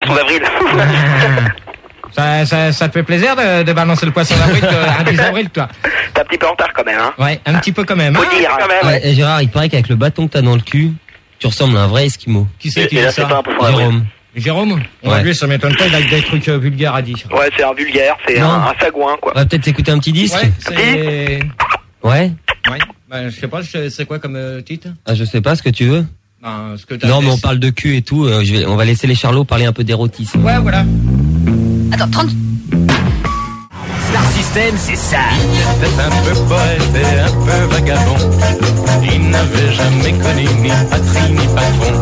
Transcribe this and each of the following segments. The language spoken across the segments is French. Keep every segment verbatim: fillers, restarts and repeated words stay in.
poisson d'avril. Ça, ça, ça te fait plaisir de, de balancer le poisson d'avril, un dix avril, toi? T'es un petit peu en retard quand même, hein? Ouais, un petit peu quand même. Faut Hein dire, quand même. Ouais, et Gérard, il paraît qu'avec le bâton que t'as dans le cul, tu ressembles à un vrai Esquimau. Qui c'est qui Et dit là, c'est ça? pas un poisson d'avril. Jérôme. Jérôme? Ouais, Ouais. lui, ça m'étonne pas, il a des trucs euh, vulgaires à dire. Ouais, c'est un vulgaire, c'est Non. un, un sagouin, quoi. On va peut-être écouter un petit disque. Ouais, c'est... Ouais. Ouais, bah, je sais pas, je- c'est quoi comme euh, titre? Ah, je sais pas ce que tu veux. Ben, ce que t'as Non, mais on laissé. parle de cul et tout. euh, je vais, on va laisser les Charlots parler un peu d'érotisme. Ouais, voilà. Attends, trente... Star System, c'est ça. C'était un peu poète et un peu vagabond. Il n'avait jamais connu ni patrie ni patron.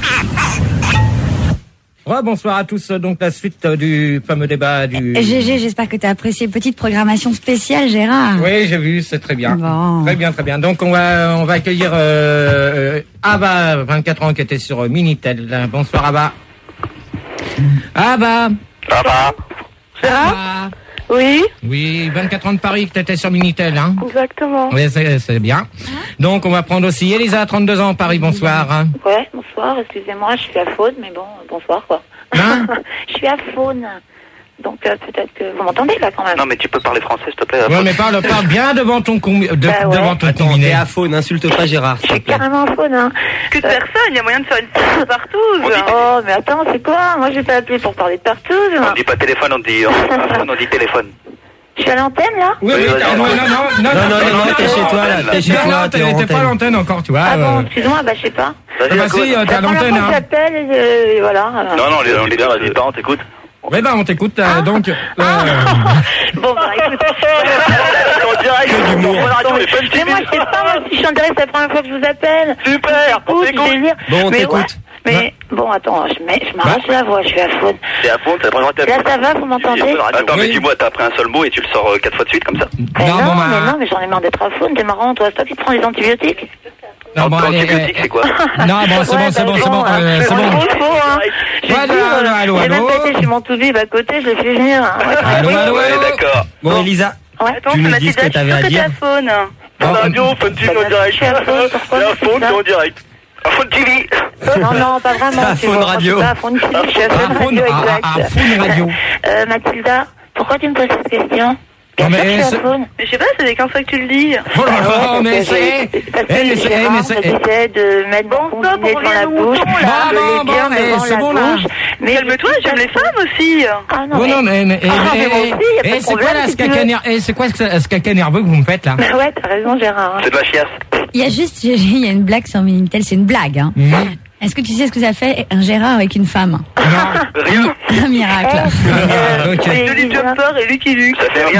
Ouais, bonsoir à tous. Donc, la suite euh, du fameux débat du... G G, j'espère que tu as apprécié. Petite programmation spéciale, Gérard. Oui, j'ai vu, c'est très bien. Bon. Très bien, très bien. Donc, on va, on va accueillir euh, euh, Ava, vingt-quatre ans, qui était sur euh, Minitel. Bonsoir, Ava. Ava. Ça va? Ava. Oui, Oui, vingt-quatre ans de Paris, que tu étais sur Minitel, hein? exactement. Oui, c'est, c'est bien. Donc, on va prendre aussi Elisa, trente-deux ans, Paris. Bonsoir. Hein. Ouais, bonsoir, excusez-moi, je suis à faune, mais bon, bonsoir quoi. Hein? Je suis à faune. Donc euh, peut-être que vous m'entendez là quand même. Non, mais tu peux parler français, s'il te plaît. Ouais, mais parle, parle bien devant ton, combi- de, Bah ouais. devant ton Attends, combiné. t'es à faux, n'insulte pas Gérard. Je suis carrément à faune, hein. Que de personne, il y a moyen de faire une petite partout. On dit- Oh, mais attends, c'est quoi? Moi j'ai pas appelé pour parler de partout. On dit pas téléphone, on dit, on, on dit téléphone. Je suis à l'antenne là? Oui, oui, Oui, t'as- vas-y, non, vas-y. non, non, non, Non, non, non, non, t'es chez toi, là. T'es chez Non, toi, non, t'es t'es en t'es pas à antenne. l'antenne encore, tu vois. Ah bon, euh, excuse-moi, bah je sais pas. Ah bah si, euh, t'es à La première l'antenne, fois que hein. j'appelle, et, euh, et voilà. euh. Non, non, on est, on est bien, vas-y, pas, on t'écoute. Oui, bah, on t'écoute, euh, donc... euh, Bon bah écoute. En direct, Que d'humour. on radio, on est pas Mais moi je sais pas, moi si je suis en direct, c'est la première fois que je vous appelle. Super, on Écoute, je vais dire. Bon, on Mais t'écoute. ouais, Mais bon, attends, je mets- je m'arrache la voix, je suis à faune. C'est à fond, c'est la première fois que Là t'as- ça va, vous m'entendez? Attends, mais Oui. dis-moi, t'as appris un seul mot et tu le sors euh, quatre fois de suite, comme ça? Mais Non, non, bon, bah- mais non, mais j'en ai marre d'être à faune, t'es marrant, toi, c'est toi qui te prends les antibiotiques. Non, bon, allez, Antibiotique, euh, c'est quoi? non, bon, c'est Ouais, bon, c'est bah, bon, c'est bon, hein. euh, c'est On bon. est trop faux, hein. J'ai Voilà, dit, euh, allô, allô, j'ai même allô. pas été chez mon toubib à côté, je l'ai fait venir. Allô, allô, Ouais, allô. d'accord. Bon, Elisa, Ouais. Attends, Tu c'est nous ma dis ce petite que t'avais à que dire. ta faune. Bon, Radio, Fun T V en direct. Je suis à faune, pourquoi C'est à tu fond, dis ça c'est en direct. À Fun T V. Non, non, pas vraiment. À tu Faune vois, Radio. je suis pas à Faune T V, je suis à À Faune Faune- Radio, à- à- à exact. Faune Radio. Euh, Mathilda, pourquoi tu me poses cette question? Non, Bien sûr mais que je suis c'est- à Faune. Mais je sais pas, c'est qu'un fois que tu le dis. Oh là là, Parce mais que c'est... j'ai- parce que Eh, mais c'est... eh, Gérard mais me c'est... disait de mettre Bon, mon stop, nez on devant revient la au bouche, mouton, là. Bon, je bon, l'ai bon, bien mais devant c'est la bon, là. bouche. Mais Calme-toi, je- j'aime les femmes aussi. Ah non, Oh mais... non, mais... mais eh, Ah, mais eh, moi aussi, y a eh, pas de eh, c'est quoi, problème, là, si ce tu caca veux. ner- eh, c'est quoi ce ce caca nerveux que vous me faites, là? Bah ouais, t'as raison, Gérard. C'est de la chiasse. Il y a juste, G G, il y a une blague sur Minitel, c'est une blague. Hein. Mhm. Est-ce que tu sais ce que ça fait un Gérard avec une femme? Non. Rien. Un miracle. Ah, ok. c'est Jolie Elisa. Jumper et Lucky Luke. Ça fait Bon, rien.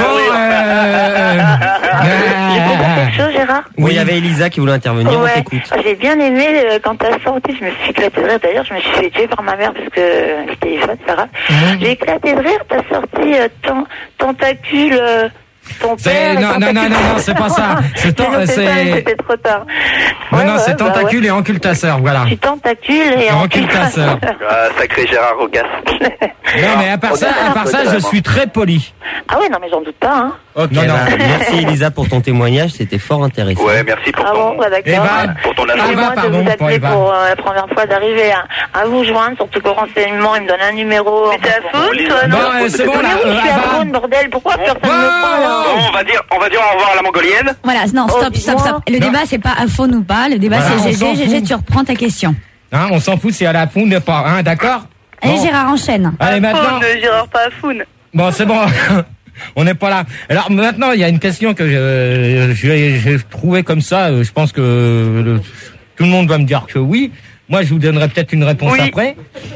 euh... J'ai euh, compris quelque chose, Gérard? oui, il y avait Elisa qui voulait intervenir, on Ouais, t'écoute. j'ai bien aimé euh, quand t'as sorti, je me suis éclatée de rire. D'ailleurs, je me suis fait tuer par ma mère parce que euh, le téléphone, c'est pas grave. Mhm. J'ai éclaté de rire, t'as sorti euh, ton tentacule, euh, ton C'est- père. et non, non, tentacule. non, non, non, c'est pas ça. C'est ten- Mais non, c'est- ça, c'était trop tard. Non, Ouais, non, ouais, c'est bah tentacule ouais. et encule ta sœur, voilà. Tu tentacule et Et encule encule ta sœur. Ah, sacré Gérard Rogas. Non, mais à part ça, à part ça, je suis très poli. Ah ouais, non, mais j'en doute pas, hein. Ok, Non, non. bah, merci Elisa pour ton témoignage, c'était fort intéressant. Ouais, merci pour Ah bon, ton, bah d'accord. Eva, pour ton Eva, avis. Excusez-moi de pardon, vous pour appeler Eva. pour euh, la première fois d'arriver à, à vous joindre, surtout qu'au renseignement, il me donne un numéro. Mais t'es à faune, toi, Bon, non? euh, c'est bon, Mais là, oui, euh, je suis à Ava. Faune, bordel, pourquoi personne ne me prend, là? Bon, on va dire, on va dire au revoir à la mongolienne. Voilà, non, stop, Oh, stop, dis-moi. stop. Le Non. débat, c'est pas à faune ou pas. Le débat, Voilà, on c'est s'en G G. G G, fout. tu reprends ta question. Hein, on s'en fout si elle a fond ou pas, hein, d'accord? Allez, Bon. Gérard, enchaîne. Allez, maintenant. Faune, Gérard, pas à faune. Bon, c'est bon. On n'est pas là. Alors maintenant, il y a une question que je- j'ai j'ai trouvé comme ça. euh, Je pense que le- tout le monde va me dire que oui. Moi, je vous donnerai peut-être une réponse Oui. après.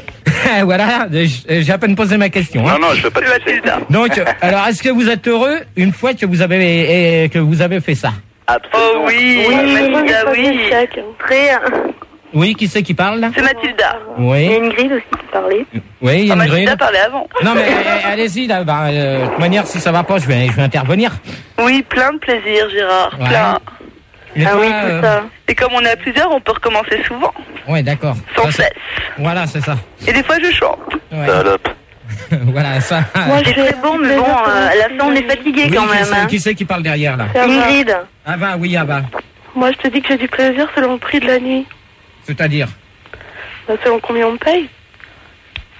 Voilà, j'ai à peine posé ma question. Hein. Non, non, je veux pas te C'est sucer. Mathilda. Donc, euh, alors, est-ce que vous êtes heureux une fois que vous avez eh, que vous avez fait ça? Absolument. Oh oui, Oui, Mathilda, oui. Très, Oui, qui c'est qui parle là? C'est Mathilda. il y a Oui, une grille aussi qui parlait. oui, il y a Ah, une grille. Mathilda parlait avant. Non mais euh, allez-y, là, bah, euh, de toute manière, si ça va pas, je vais, je vais intervenir. Oui, plein de plaisir, Gérard. Ouais. Plein. Et Ah toi, oui, euh, tout ça. Et comme on est à plusieurs, on peut recommencer souvent. Ouais, d'accord. Sans Ça, c'est- cesse. Voilà, c'est ça. Et des fois, je chante. Ouais. Salope. Voilà, ça. Moi, C'est très bon, mais bon, euh, à la fin, on est fatigué Oui, quand qui même. c'est- Hein. Qui c'est qui parle derrière là? Ingrid. Ava, oui, Ava. Moi, je te dis que j'ai du plaisir selon le prix de la nuit. C'est-à-dire? Bah, selon combien on me paye.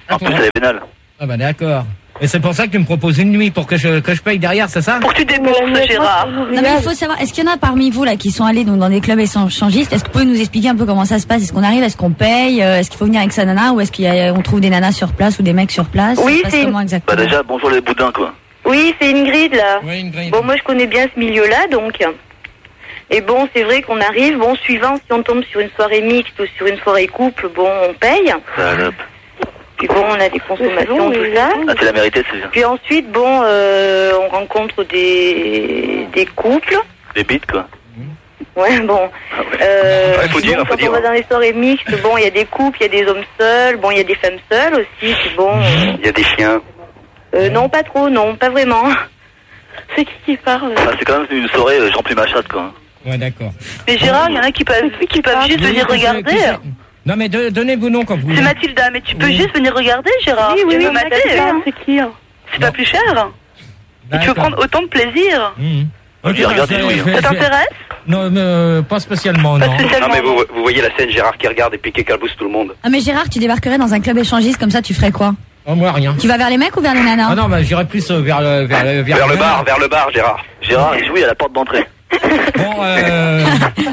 En plus, elle est pénale. Ah bah d'accord. Et c'est pour ça que tu me proposes une nuit pour que je, que je paye derrière, c'est ça? Pour que tu débourses, Gérard. Non mais il faut savoir, est-ce qu'il y en a parmi vous là qui sont allés donc dans des clubs échangistes? Est-ce que vous pouvez nous expliquer un peu comment ça se passe? Est-ce qu'on arrive, est-ce qu'on paye, euh, est-ce qu'il faut venir avec sa nana ou est-ce qu'il y a, on trouve des nanas sur place ou des mecs sur place? Oui, ça se passe c'est- comment exactement? Bah déjà, bonjour les boudins, quoi. Oui, c'est Ingrid là. Oui, Ingrid. Bon, moi je connais bien ce milieu-là, donc. Et bon, c'est vrai qu'on arrive, bon, suivant si on tombe sur une soirée mixte ou sur une soirée couple, bon, on paye. Salope. Puis bon, on a des consommations, tout ça. Ah, c'est la vérité, c'est bien. Puis ensuite, bon, euh, on rencontre des, des couples. Des bites, quoi. Ouais, bon. Ah ouais. Euh, Ouais, faut dire, bon, faut quand dire. on va dans les soirées mixtes, bon, il y a des couples, il y a des hommes seuls, bon, il y a des femmes seules aussi, puis bon. euh, Il y a des chiens. euh, non, pas trop, non, pas vraiment. C'est qui qui parle? Ah, c'est quand même une soirée euh, Jean Plume Chatte, quoi. Ouais, d'accord. Mais Gérard, il y en a qui peuvent, qui peuvent juste Qui- venir qui- qui- regarder. Non mais de- donnez vos noms quand vous C'est voulez. Mathilda, mais tu peux Oui. juste venir regarder, Gérard. Oui, oui, Tu oui, veux mater, Mathilda, hein. c'est qui? Hein? C'est pas plus cher. Et tu veux D'accord. prendre autant de plaisir. Mmh. Ok, J'ai regardé, je vais- oui. je vais- Ça je vais- t'intéresse? Non, mais, euh, pas spécialement, Pas non. spécialement. Non, mais vous, vous voyez la scène, Gérard qui regarde et puis qui calbousse tout le monde. Ah mais Gérard, tu débarquerais dans un club échangiste comme ça, tu ferais quoi? Oh, moi, rien. Tu vas vers les mecs ou vers les nanas? Ah non, bah j'irai plus euh, vers le vers le Vers le le bar, vers le bar, Gérard. Gérard, il jouit à la porte d'entrée. Bon, euh,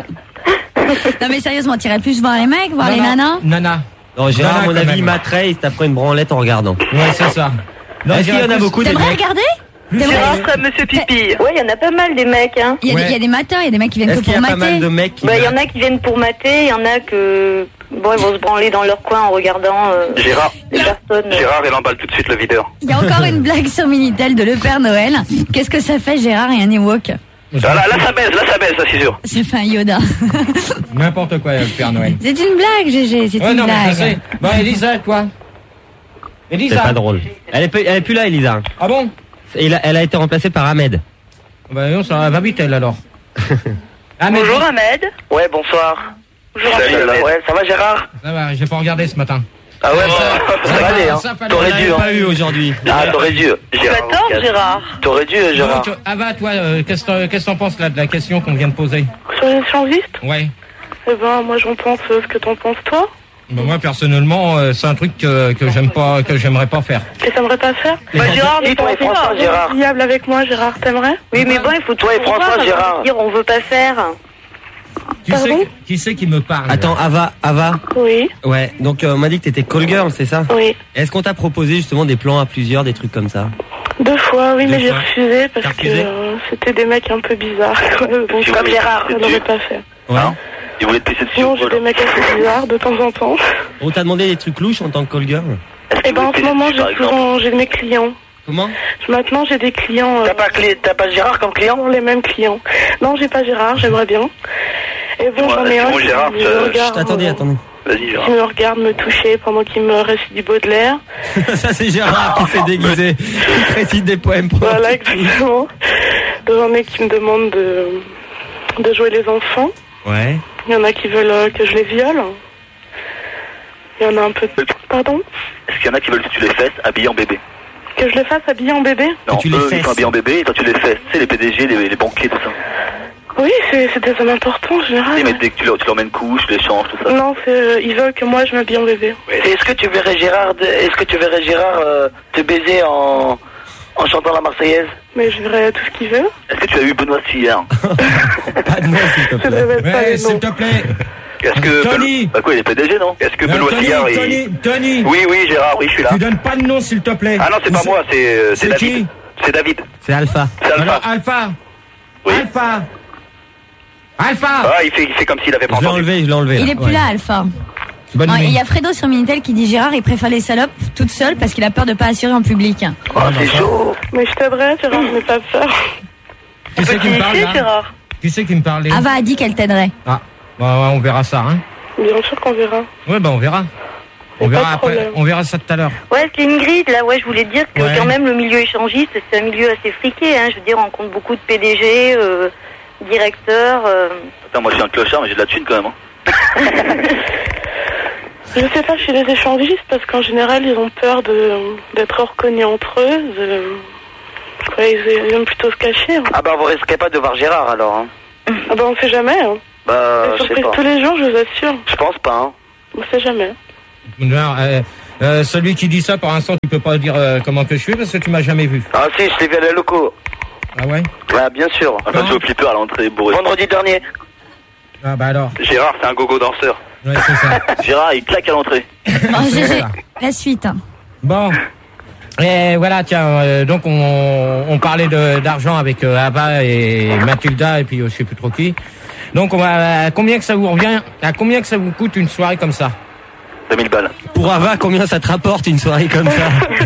Non mais sérieusement, t'irais plus voir les mecs, voir non, les non, nanas? Nana. Non, Gérard, à Nana, mon quand avis, même. il materait, il se taperait une branlette en regardant. Ouais, c'est ça. Non, Est-ce qu'il y j'irai en a plus- beaucoup des T'aimerais mecs? regarder? Gérard T'aimerais- serait Monsieur Pipi. Ouais, il y en a pas mal des mecs, hein. Il y, a des- Ouais. il y a des mateurs, il y a des mecs qui viennent Est-ce que qu'il y pour a pas mal mater. de mecs qui Bah, il y en matent a qui viennent pour mater, il y en a que. Bon, ils vont se branler dans leur coin en regardant euh, Gérard, les personnes. Gérard, il emballe tout de suite le videur. Il y a encore une blague sur Minitel de Le Père Noël. Qu'est-ce que ça fait Gérard et un Ewok? Ah, là, là, ça baisse, là, ça baisse, ça, c'est sûr. Ça fait un Yoda. N'importe quoi, le Père Noël. C'est une blague, G G, c'est Ouais, une non, mais je blague. sais. Bon, Elisa, toi. C'est Elisa. pas drôle. Elle est, plus- elle est plus là, Elisa. Ah bon? Elle a, elle a été remplacée par Ahmed. Bah non, ça va vite, elle, alors. Ah, mais Bonjour Ahmed. Ouais, bonsoir. Bonjour Salut, Ahmed. ouais, ça va, Gérard? Ça va, j'ai pas regardé ce matin. Ah ouais, ça, ça va aller, hein. Ça, fallait- T'aurais On dû, l'avait hein. pas eu aujourd'hui. Ah, t'aurais dû, Tu as Gérard. tort, Gérard. T'aurais dû, Bon, Gérard. tu- Ava, toi, euh, qu'est-ce que qu'est-ce que t'en penses là de la question qu'on vient de poser? Sur les échangistes? Ouais. Eh ben, moi j'en pense euh, ce que t'en penses toi. Bah, moi, personnellement, euh, c'est un truc que, que j'aime pas, que j'aimerais pas faire. Et t'aimerais pas faire? Bah Gérard, Et dis-toi toi, quoi. Gérard. Fiable avec moi, Gérard, t'aimerais? Oui, mais bon, il faut Toi et toujours François, voir, Gérard. avant de dire on veut pas faire. Qui Pardon c'est, qui c'est qui me parle? là Attends, Ava, Ava. Oui, Ouais, donc euh, on m'a dit que t'étais call girl, c'est ça? oui. Est-ce qu'on t'a proposé justement des plans à plusieurs, des trucs comme ça? Deux fois, oui, Deux mais j'ai fois. refusé parce T'as que refusé euh, c'était des mecs un peu bizarres. quoi. Donc, Comme Gérard. Je l'aurais pas fait. Ouais. Hein? Il voulait te pisser dessus. Sinon, j'ai des mecs assez bizarres de temps en temps. On t'a demandé des trucs louches en tant que call girl? Et ben, en ce moment, j'ai souvent, j'ai mes clients. Comment? Maintenant, j'ai des clients. euh, T'as pas, clé- t'as pas Gérard comme client? toujours les mêmes clients. Non, j'ai pas Gérard, j'aimerais bien. Et bon, Ouais, j'en ai c'est un bon, qui Gérard, me ça- regarde, Attendez, euh, attendez. Vas-y, Gérard. qui me regarde me toucher pendant qu'il me récite du Baudelaire. Ça, c'est Gérard qui s'est déguisé. Il récite des poèmes pour Voilà, exactement. J'en ai qui me demandent de, de jouer les enfants. Ouais. Il y en a qui veulent euh, que je les viole. Il y en a un peu de... Pardon? Est-ce qu'il y en a qui veulent que tu les fesses habillés en bébé? Que je les fasse habiller en bébé? Non, tu les eux, ils fesses. sont habillés en bébé et toi tu les fesses. Tu sais, les P D G, les, les banquiers, tout ça. Oui, c'est c'est des hommes importants en général. Tu sais, mais dès que tu leur, tu leur mets une couche, tu les changes, tout ça. Non, c'est, euh, ils veulent que moi je m'habille en bébé. Est-ce que tu verrais Gérard, est-ce que tu verrais Gérard euh, te baiser en, en chantant la Marseillaise? Mais je verrai tout ce qu'ils veulent. Est-ce que tu as eu Benoît hier? Pas de moi, s'il te Je plaît. révèle pas Ouais, les s'il noms. te plaît. Est-ce que... Tony. Bah quoi, il est P D G, non? Est-ce que Euh, Benoît Tony, Sillard, il... Tony, Tony. Oui, oui, Gérard, oui, je suis là. Tu donnes pas de nom, s'il te plaît. Ah non, c'est pas Ou moi, c'est euh, c'est c'est qui? David. C'est David. C'est Alpha. C'est Alpha. Alors, Alpha. Oui. Alpha. Alpha. Ah, il fait, il fait comme s'il avait pas Je l'ai entendu. enlevé, je l'ai enlevé. Il là. est plus Ouais. là, Alpha. Bonne Non, et nuit. il y a Fredo sur Minitel qui dit Gérard, il préfère les salopes toute seule parce qu'il a peur de pas assurer en public. Oh, c'est chaud. Mais je t'aiderai, Gérard, je n'ai pas peur. Qui c'est qui me parle, Ici, là? Gérard. Qui c'est qui me parle? là Ava a dit qu'elle t'aiderait. Ah, bah, ouais, on verra ça, hein. Bien sûr qu'on verra. Ouais, bah, on verra. On Y a verra pas de après, problème. on verra ça tout à l'heure. Ouais, c'est Ingrid, là, ouais, je voulais dire que Ouais. quand même le milieu échangiste, c'est un milieu assez friqué, hein. Je veux dire, on rencontre beaucoup de P D G, euh, directeurs. Euh... Attends, moi je suis un clochard, mais j'ai de la thune quand même. Hein. Je sais pas chez les échangistes parce qu'en général ils ont peur de d'être reconnus entre eux. De... Quoi, ils, ils aiment plutôt se cacher. Hein. Ah bah vous risquez pas de voir Gérard alors. Hein. Ah bah on sait jamais. Hein. Bah Des je sais surprises pas. tous les jours, je vous assure. Je pense pas. Hein. On sait jamais. Alors, euh, Euh, celui qui dit ça, pour l'instant, tu peux pas dire euh, comment que je suis parce que tu m'as jamais vu. Ah si, je t'ai vu à la loco. Ah ouais? Ouais, bien sûr. Enfin, tu au flipper à l'entrée, bourré. Vendredi dernier. Ah bah alors. Gérard, c'est un gogo danseur. Ouais, c'est ça. Gérard, il claque à l'entrée. Oh, G G, la suite. Bon. Et voilà, tiens, euh, donc on, on parlait de, d'argent avec euh, Ava et Mathilda et puis euh, je sais plus trop qui. Donc on va, à combien que ça vous revient, à combien que ça vous coûte une soirée comme ça? deux mille balles. Pour Ava, combien ça te rapporte une soirée comme ça?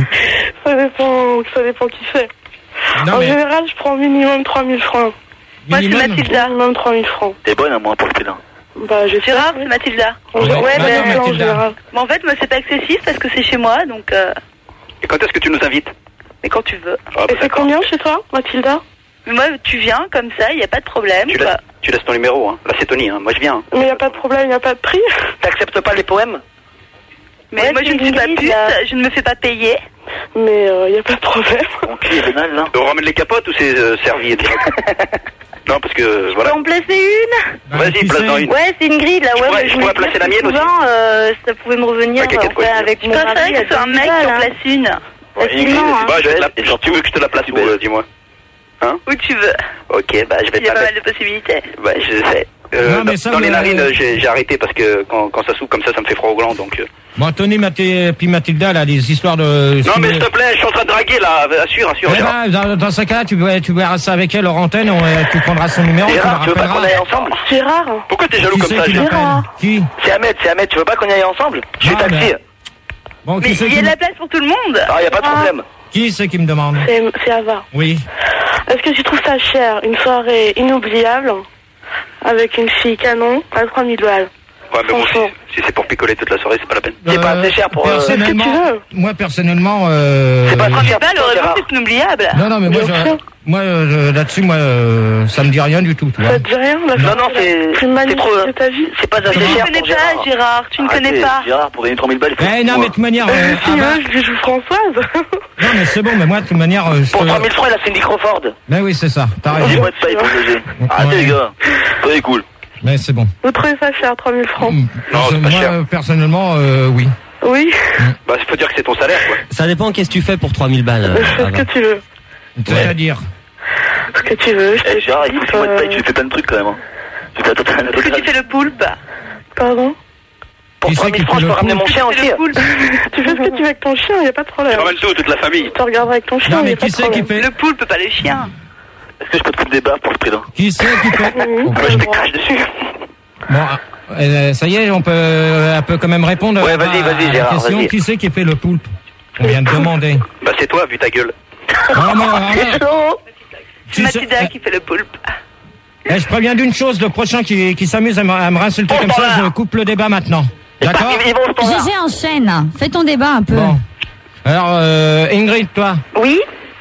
Ça dépend, ça dépend qui c'est. Non, En mais général, je prends minimum trois mille francs. Moi, c'est minimum. Mathilda. Minimum trois mille francs. T'es bonne à moi pour le prix d'un. Bah, je sais. Gérard, c'est Mathilda. En Ouais, gé- ouais, bah mais non, en Mathilda. général. Mais en fait, moi, c'est pas excessif parce que c'est chez moi, donc. Euh... Et quand est-ce que tu nous invites? Mais quand tu veux. Ah, bah, Et c'est d'accord. combien chez toi, Mathilda? Mais moi, tu viens comme ça, il n'y a pas de problème. Tu quoi. laisses, tu laisses ton numéro, hein. Là, c'est Tony, hein. Moi, je viens. Mais y a pas de problème, y a pas de prix. T'acceptes pas les poèmes? Mais Ouais, moi, je c'est ne suis pas une pute, là. je ne me fais pas payer. Mais euh, y a pas de problème. Mon cul est vénal, là. On ramène les capotes ou c'est euh, servi direct? Non, parce que, Tu voilà. peux en placer une? Bah, Vas-y, qui place-en sait une. Ouais, c'est une grille là. Je Ouais, pourrais- mais je me pourrais disais placer la que mienne aussi. souvent, euh, ça pouvait me revenir Ouais, quelqu'un de euh, quoi dire. avec Je mon préférais mari. que ce soit un mec qui en place une. Ouais, Ingrid, Facilement, hein. bah, je vais te la... Genre, tu veux que je te la place où, euh, dis-moi? Où tu veux. Ok, bah, je vais Il te y a la pas mettre. mal de possibilités. Bah, je sais. Euh, Non, mais dans ça, dans les vous, narines, euh, euh, j'ai j'ai arrêté parce que quand, quand ça s'ouvre comme ça, ça me fait froid au gland, donc... euh. Bon, Tony, Mathé, puis Mathilda, là, des histoires de... Non, mais s'il te plaît, je suis en train de draguer, là. Assure, assure, Eh Gérard. ben, dans, dans ce cas-là, tu, verras- tu verras ça avec elle hors antenne, on, euh, tu prendras son numéro, tu la Gérard, tu veux pas qu'on rappelleras. aille ensemble? Gérard. Pourquoi t'es jaloux Qui comme c'est ça, qui Gérard? m'appelle? Qui? C'est Ahmed, c'est Ahmed. Tu veux pas qu'on y aille ensemble? Je suis Ah, taxi. mais- Bon, Mais qui c'est il y qui, a de me- la place pour tout le monde. Ah, y a pas de problème. qui c'est qui me demande? C'est c'est Ava. Oui. Est-ce que tu trouves ça cher, une soirée inoubliable, avec une fille canon, à trois mille balles? Ouais, mais bon, si, Franchement. si c'est pour picoler toute la soirée, c'est pas la peine. C'est pas assez cher pour, euh, Personnellement, Qu'est-ce que tu veux moi, personnellement... Euh, C'est pas très Mais cher pas, pour le toi, raison, Gérard. c'est inoubliable. Non, non, mais moi, Bien je- sûr. moi euh, je- là-dessus, moi, euh, ça me dit rien du tout, tu vois. Ça te dit rien? La Non, soirée non, la c'est plus c'est magnifique trop... de ta vie? C'est pas assez Tu ne cher connais pour pas, Gérard. Gérard, tu ne connais Arrêtez, pas. Gérard, pour gagner trois mille balles, il faut... Eh non, mais de toute manière... euh, Euh, ah bah, si, je joue Françoise. non, mais c'est bon, mais moi, de toute manière... euh, je Pour te- trois mille francs, il a Cindy Crawford. Mais oui, c'est ça, t'as raison. Dis-moi de pas, il faut loger. Arrêtez, les gars. Soyez cool. Mais c'est bon. Vous trouvez ça cher, trois mille francs? Mm. Non, c'est pas moi, cher. euh, personnellement, euh, oui. Oui, Bah, il faut dire que c'est ton salaire, quoi. Ça dépend, qu'est-ce que tu fais pour trois mille balles? euh, fais ce Ava que tu veux. C'est-à-dire... Ce que tu veux, je Eh, te Gérard, il faut que tu euh, me tu fais plein de trucs, quand même, hein. Tu fais attends, attends, Est-ce que tu fais le poulpe? Pardon? Pour Qui trois c'est qui mille francs, fait je le peux ramener coup mon chien Tu fais aussi. le poulpe. Tu fais ce que tu veux avec ton chien, y a pas de Je problème. ramène tout, toute la famille. Tu regarderas avec ton chien, Non, y mais a pas qui de c'est qui problème. fait... Le poulpe, pas le chien. Est-ce que je peux te foutre des barres pour le prix d'un? Qui c'est qui fait... Oui, Moi, t'as je le te droit. crache dessus. Bon, euh, ça y est, on peut, elle peut quand même répondre Ouais, à- vas-y, vas-y, à la Gérard, question. vas-y. Qui c'est qui fait le poulpe? On vient de demander. Bah, c'est toi, vu ta gueule. Non, mais, arrête. C'est Tu sais- Mathilda qui fait le poulpe. Eh, je préviens d'une chose, le prochain qui, qui s'amuse à me, à me réinsulter Oh, comme ça, voilà. je coupe le débat maintenant. D'accord? Ils vont au standard. G G enchaîne. Fais ton débat un peu. Bon. Alors, euh, Ingrid, toi Oui,